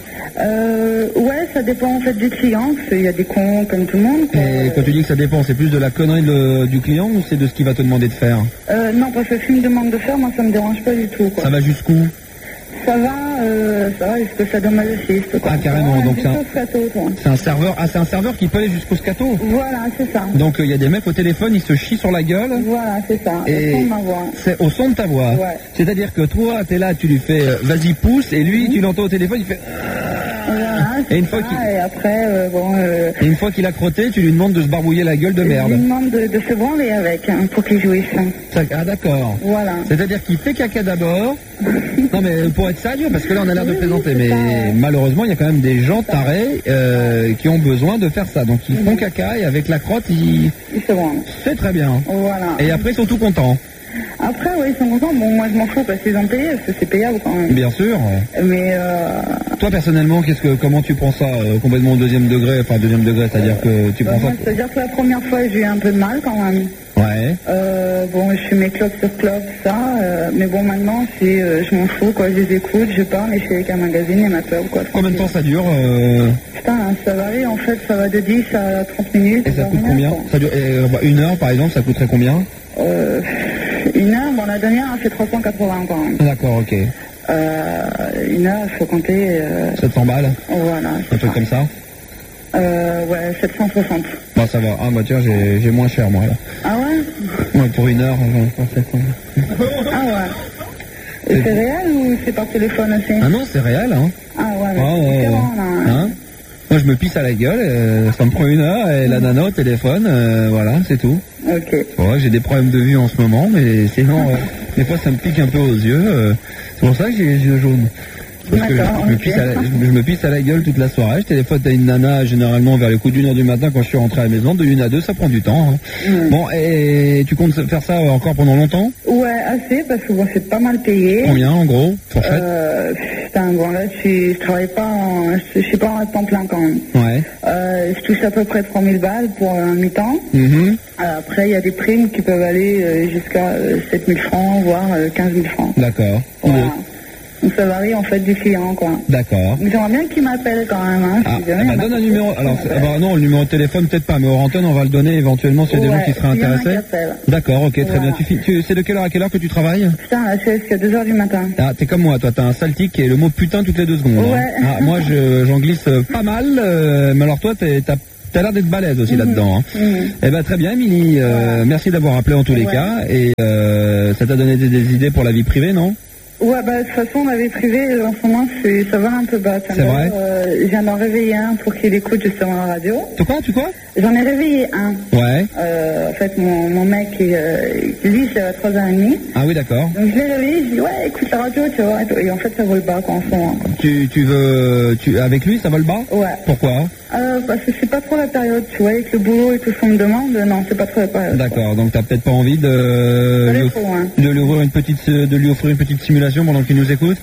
Ouais, ça dépend en fait du client. Il y a des cons comme tout le monde. Et quand tu dis que ça dépend, c'est plus de la connerie du client ou c'est de ce qu'il va te demander de faire? Non, parce que s'il me demande de faire, moi ça me dérange pas du tout. Quoi. Ça va jusqu'où? Ça va jusqu'au sadomasochisme. Ah carrément, donc c'est un serveur. Ah c'est un serveur qui peut aller jusqu'au scato. Voilà, c'est ça. Donc il y a des mecs au téléphone, ils se chient sur la gueule. Voilà, c'est ça. Et au son de ma voix. C'est au son de ta voix. Ouais. C'est-à-dire que toi, t'es là, tu lui fais vas-y pousse, et lui, tu l'entends au téléphone, il fait. Voilà, et une fois et après, et une fois qu'il a crotté, tu lui demandes de se barbouiller la gueule de merde. Je lui demande de se branler avec, hein, pour qu'il jouisse. Ah d'accord. Voilà. C'est-à-dire qu'il fait caca d'abord. Non mais pour être sérieux, parce que là on a l'air de plaisanter, mais malheureusement il y a quand même des gens tarés qui ont besoin de faire ça. Donc ils font caca et avec la crotte ils se branlent. C'est très bien. Voilà. Et après ils sont tout contents. Après, oui, ils sont contents. Bon, moi, je m'en fous parce qu'ils ont payé, parce que c'est payable quand même. Bien sûr. Mais toi, personnellement, comment tu prends ça complètement au deuxième degré? Enfin, deuxième degré, c'est-à-dire que tu prends ça... C'est-à-dire que la première fois, j'ai eu un peu de mal quand même. Ouais. Bon, je fais mes clopes sur clopes, ça. Mais bon, maintenant, je m'en fous, quoi. Je les écoute, je parle et je fais avec un magazine et ma club, quoi. Combien de temps ça dure Putain, ça varie, en fait, ça va de 10 à 30 minutes. Et ça coûte combien? Ça dure, 1 heure, par exemple, ça coûterait combien? 1 heure, bon, la dernière a fait 380 quand même. D'accord, ok. 1 heure, il faut compter... 700 balles? Voilà. Un truc comme ça? Ouais, 760. Bah ça va. Ah bah tiens, j'ai moins cher moi là. Ah ouais? Ouais, pour 1 heure, j'en ai 700. Ah ouais. C'est réel ou c'est par téléphone aussi? Ah non, c'est réel, hein. Ah ouais, mais c'est différent, là. Hein? Moi, je me pisse à la gueule, ça me prend 1 heure, et la nana au téléphone, voilà, c'est tout. Ok. Ouais, j'ai des problèmes de vue en ce moment, mais sinon, des fois, ça me pique un peu aux yeux. C'est pour ça que j'ai les yeux jaunes. Parce que je me pisse à la gueule toute la soirée. Je téléphone à une nana généralement vers le coup d'1h du matin quand je suis rentré à la maison. De 1 à 2, ça prend du temps. Hein. Bon, et tu comptes faire ça encore pendant longtemps? Ouais, assez, parce que bon, c'est pas mal payé. Combien en gros, fourchette? Putain, bon là, je travaille pas, je suis pas en temps plein quand même. Ouais. Je touche à peu près 3000 balles pour un mi-temps. Après, il y a des primes qui peuvent aller jusqu'à 7000 francs, voire 15 000 francs. D'accord. Voilà. Donc ça varie en fait du client, quoi. D'accord. Mais j'aimerais bien qu'il m'appelle quand même. Hein, donne un numéro. Alors, non, le numéro de téléphone peut-être pas, mais au antenne on va le donner éventuellement s'il y a des gens qui seraient intéressés. D'accord, ok, très bien. C'est de quelle heure à quelle heure que tu travailles? Putain, là, je suis jusqu'à 2h du matin. Ah, t'es comme moi, toi, t'as un saltique et le mot putain toutes les 2 secondes. Ouais. Hein. Ah, moi, j'en glisse pas mal, mais alors toi, t'as l'air d'être balèze aussi là-dedans. Hein. Eh ben très bien, Émilie. Merci d'avoir appelé en tous les cas. Et ça t'a donné des idées pour la vie privée, non? Ouais, bah de toute façon, ma vie privée, en ce moment, ça va un peu bas. C'est vrai. Je viens d'en réveiller un pour qu'il écoute justement la radio. Tu quoi? J'en ai réveillé un. Ouais. En fait, mon mec, lui, c'est à 3h30. Ah oui, d'accord. Donc je l'ai réveillé, je dis, ouais, écoute la radio, tu vois. Et en fait, ça vole bas, quoi, en ce moment. Avec lui, ça vole bas? Ouais. Pourquoi? Parce que c'est pas trop la période, tu vois, avec le boulot et tout ce qu'on me demande, non, c'est pas trop la période. D'accord, donc t'as peut-être pas envie de lui offrir une petite simulation pendant qu'il nous écoute?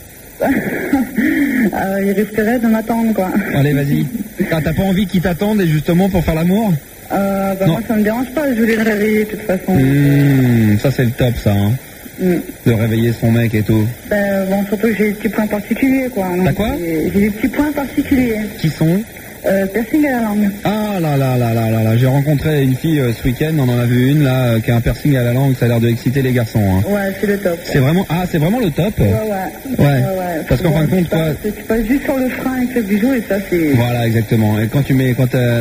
Il risquerait de m'attendre, quoi. Allez, vas-y. T'as pas envie qu'il t'attende et justement pour faire l'amour? Moi ça me dérange pas, je voulais le réveiller de toute façon. Ça c'est le top, ça, hein. De réveiller son mec et tout. Bon, surtout que j'ai des petits points particuliers, quoi. T'as quoi? J'ai des petits points particuliers. Qui sont? Piercing à la langue. Ah là, j'ai rencontré une fille ce week-end, on en a vu une là qui a un piercing à la langue, ça a l'air de exciter les garçons. Hein. Ouais, c'est le top. C'est vraiment le top. Ouais. Parce qu'en fin de compte, quoi. Tu passes juste sur le frein avec le bijou et ça c'est. Voilà, exactement. Et quand tu mets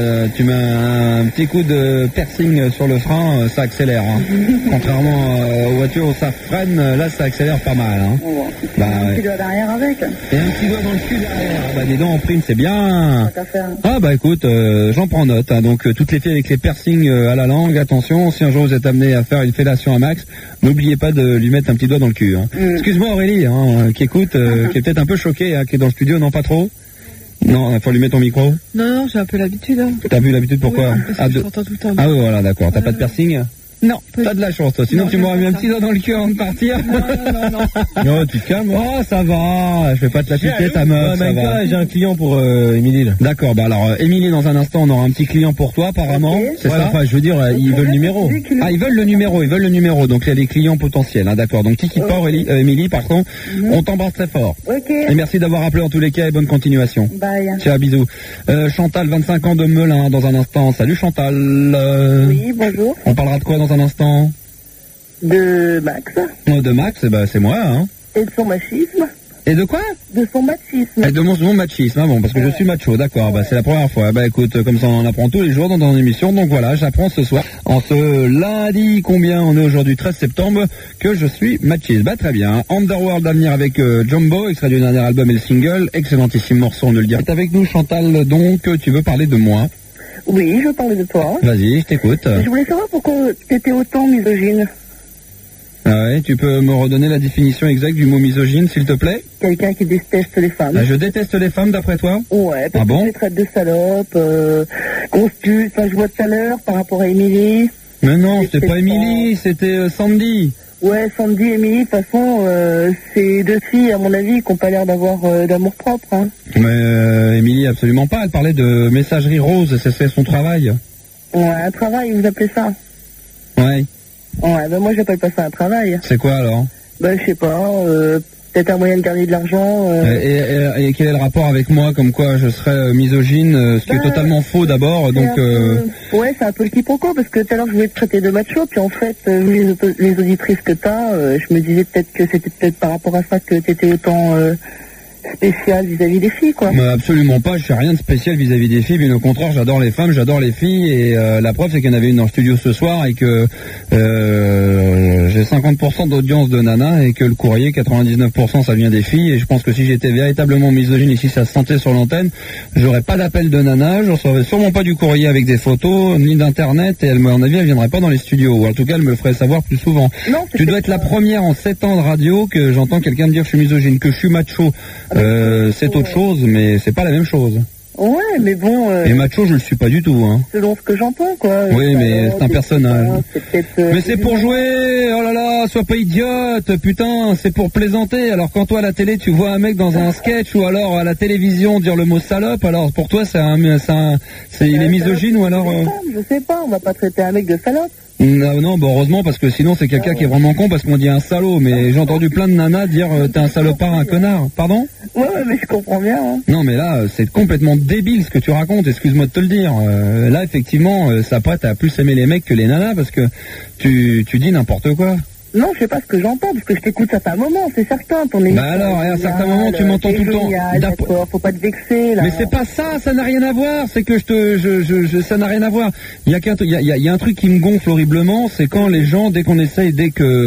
un petit coup de piercing sur le frein, ça accélère. Hein. Contrairement aux voitures où ça freine, là ça accélère pas mal. Hein. Un petit doigt derrière avec. Et un petit doigt dans le cul derrière. Des dents en prime, c'est bien. Ah bah écoute, j'en prends note. Hein. Donc toutes les filles avec les piercings à la langue, attention, si un jour vous êtes amené à faire une fellation à Max, n'oubliez pas de lui mettre un petit doigt dans le cul. Hein. Excuse-moi Aurélie, qui écoute, qui est peut-être un peu choquée, qui est dans le studio, non pas trop? Non, il faut lui mettre ton micro. Non, j'ai un peu l'habitude. Hein. T'as vu l'habitude, pourquoi? Parce que je t'entends tout le temps. Ah oui, voilà, d'accord. T'as pas de piercing? Non. T'as de la chance, toi. Sinon, tu m'aurais mis un petit doigt dans le cul avant de partir. Non. Non, tu te calmes. Oh, ça va. Je vais pas te la piquer, ta meuf. Ça va. J'ai un client pour Émilie. D'accord. Bah alors, Émilie, dans un instant, on aura un petit client pour toi, apparemment. C'est ça. Enfin, je veux dire, ils veulent le numéro. Ah, ils veulent le numéro. Donc, il y a des clients potentiels. Hein, d'accord. Donc, quitte pas, Émilie, pardon. On t'embrasse très fort. Et merci d'avoir appelé en tous les cas et bonne continuation. Bye. Ciao, bisous. Chantal, 25 ans de Melun, dans un instant. Salut, Chantal. Oui, bonjour. On parlera de quoi dans un instant? De Max. De Max, bah c'est moi, hein. Et de son machisme. Et de quoi? De son machisme. Et de mon machisme, hein, bon, parce que je suis macho, d'accord, bah c'est la première fois. Bah écoute, comme ça on en apprend tous les jours dans ton émission, donc voilà, j'apprends ce soir, en ce lundi, combien on est aujourd'hui, 13 septembre, que je suis machiste. Bah très bien, Underworld à venir avec Jumbo, extrait du dernier album et le single, excellentissime morceau, on ne le dit. C'est avec nous Chantal, donc tu veux parler de moi? Oui, je veux parler de toi. Vas-y, je t'écoute. Je voulais savoir pourquoi t'étais autant misogyne. Ah ouais, tu peux me redonner la définition exacte du mot misogyne, s'il te plaît? Quelqu'un qui déteste les femmes. Je déteste les femmes, d'après toi? Ouais, parce que tu les traites de salopes, je vois tout à l'heure par rapport à Émilie. Mais non, c'était pas Émilie, c'était Sandy. Ouais, Sandy et Émilie, de toute façon, c'est deux filles, à mon avis, qui n'ont pas l'air d'avoir d'amour propre. Hein. Mais Émilie, absolument pas. Elle parlait de messagerie rose, c'est son travail. Ouais, un travail, vous appelez ça? Ouais. Ouais, ben moi, j'appelle pas ça un travail. C'est quoi, alors? Ben, je sais pas, peut-être un moyen de gagner de l'argent. Et quel est le rapport avec moi, comme quoi je serais misogyne, ce qui est totalement faux d'abord, donc... Ouais, c'est un peu le quiproquo, parce que tout à l'heure je voulais te traiter de macho, puis en fait, vu les auditrices que t'as, je me disais peut-être que c'était peut-être par rapport à ça que t'étais autant spécial vis-à-vis des filles, quoi. Absolument pas, je fais rien de spécial vis-à-vis des filles, bien au contraire, j'adore les femmes, j'adore les filles, et la preuve c'est qu'il y en avait une dans le studio ce soir, et que j'ai 50% d'audience de nana, et que le courrier, 99% ça vient des filles, et je pense que si j'étais véritablement misogyne et si ça se sentait sur l'antenne, j'aurais pas d'appel de nana, je recevrais sûrement pas du courrier avec des photos, ni d'internet, et à mon avis elle viendrait pas dans les studios, ou en tout cas elle me le ferait savoir plus souvent. Non, tu dois être la première en 7 ans de radio que j'entends quelqu'un me dire que je suis misogyne, que je suis macho. C'est autre chose, mais c'est pas la même chose. Ouais, mais bon... Et macho, je le suis pas du tout, hein. Selon ce que j'entends, quoi. Oui, mais c'est un personnage. Mais c'est pour jouer, oh là là, sois pas idiote, putain, c'est pour plaisanter. Alors quand toi à la télé, tu vois un mec dans un sketch, ou alors à la télévision dire le mot salope, alors pour toi il est misogyne, ou alors... Je sais pas, on va pas traiter un mec de salope. Non, bah heureusement, parce que sinon c'est quelqu'un qui est vraiment con, parce qu'on dit un salaud, mais j'ai entendu plein de nanas dire t'es un salopard, un connard. Pardon? Ouais, mais je comprends bien. Hein. Non, mais là, c'est complètement débile ce que tu racontes, excuse-moi de te le dire. Là, effectivement, ça prête à plus aimer les mecs que les nanas, parce que tu dis n'importe quoi. Non, je sais pas ce que j'entends, parce que je t'écoute ça fait un moment, c'est certain. Bah alors, à un certain moment, tu m'entends tout le temps. D'accord, faut pas te vexer, là. Mais c'est pas ça n'a rien à voir, c'est que ça n'a rien à voir. Il y a un truc qui me gonfle horriblement, c'est quand les gens, dès que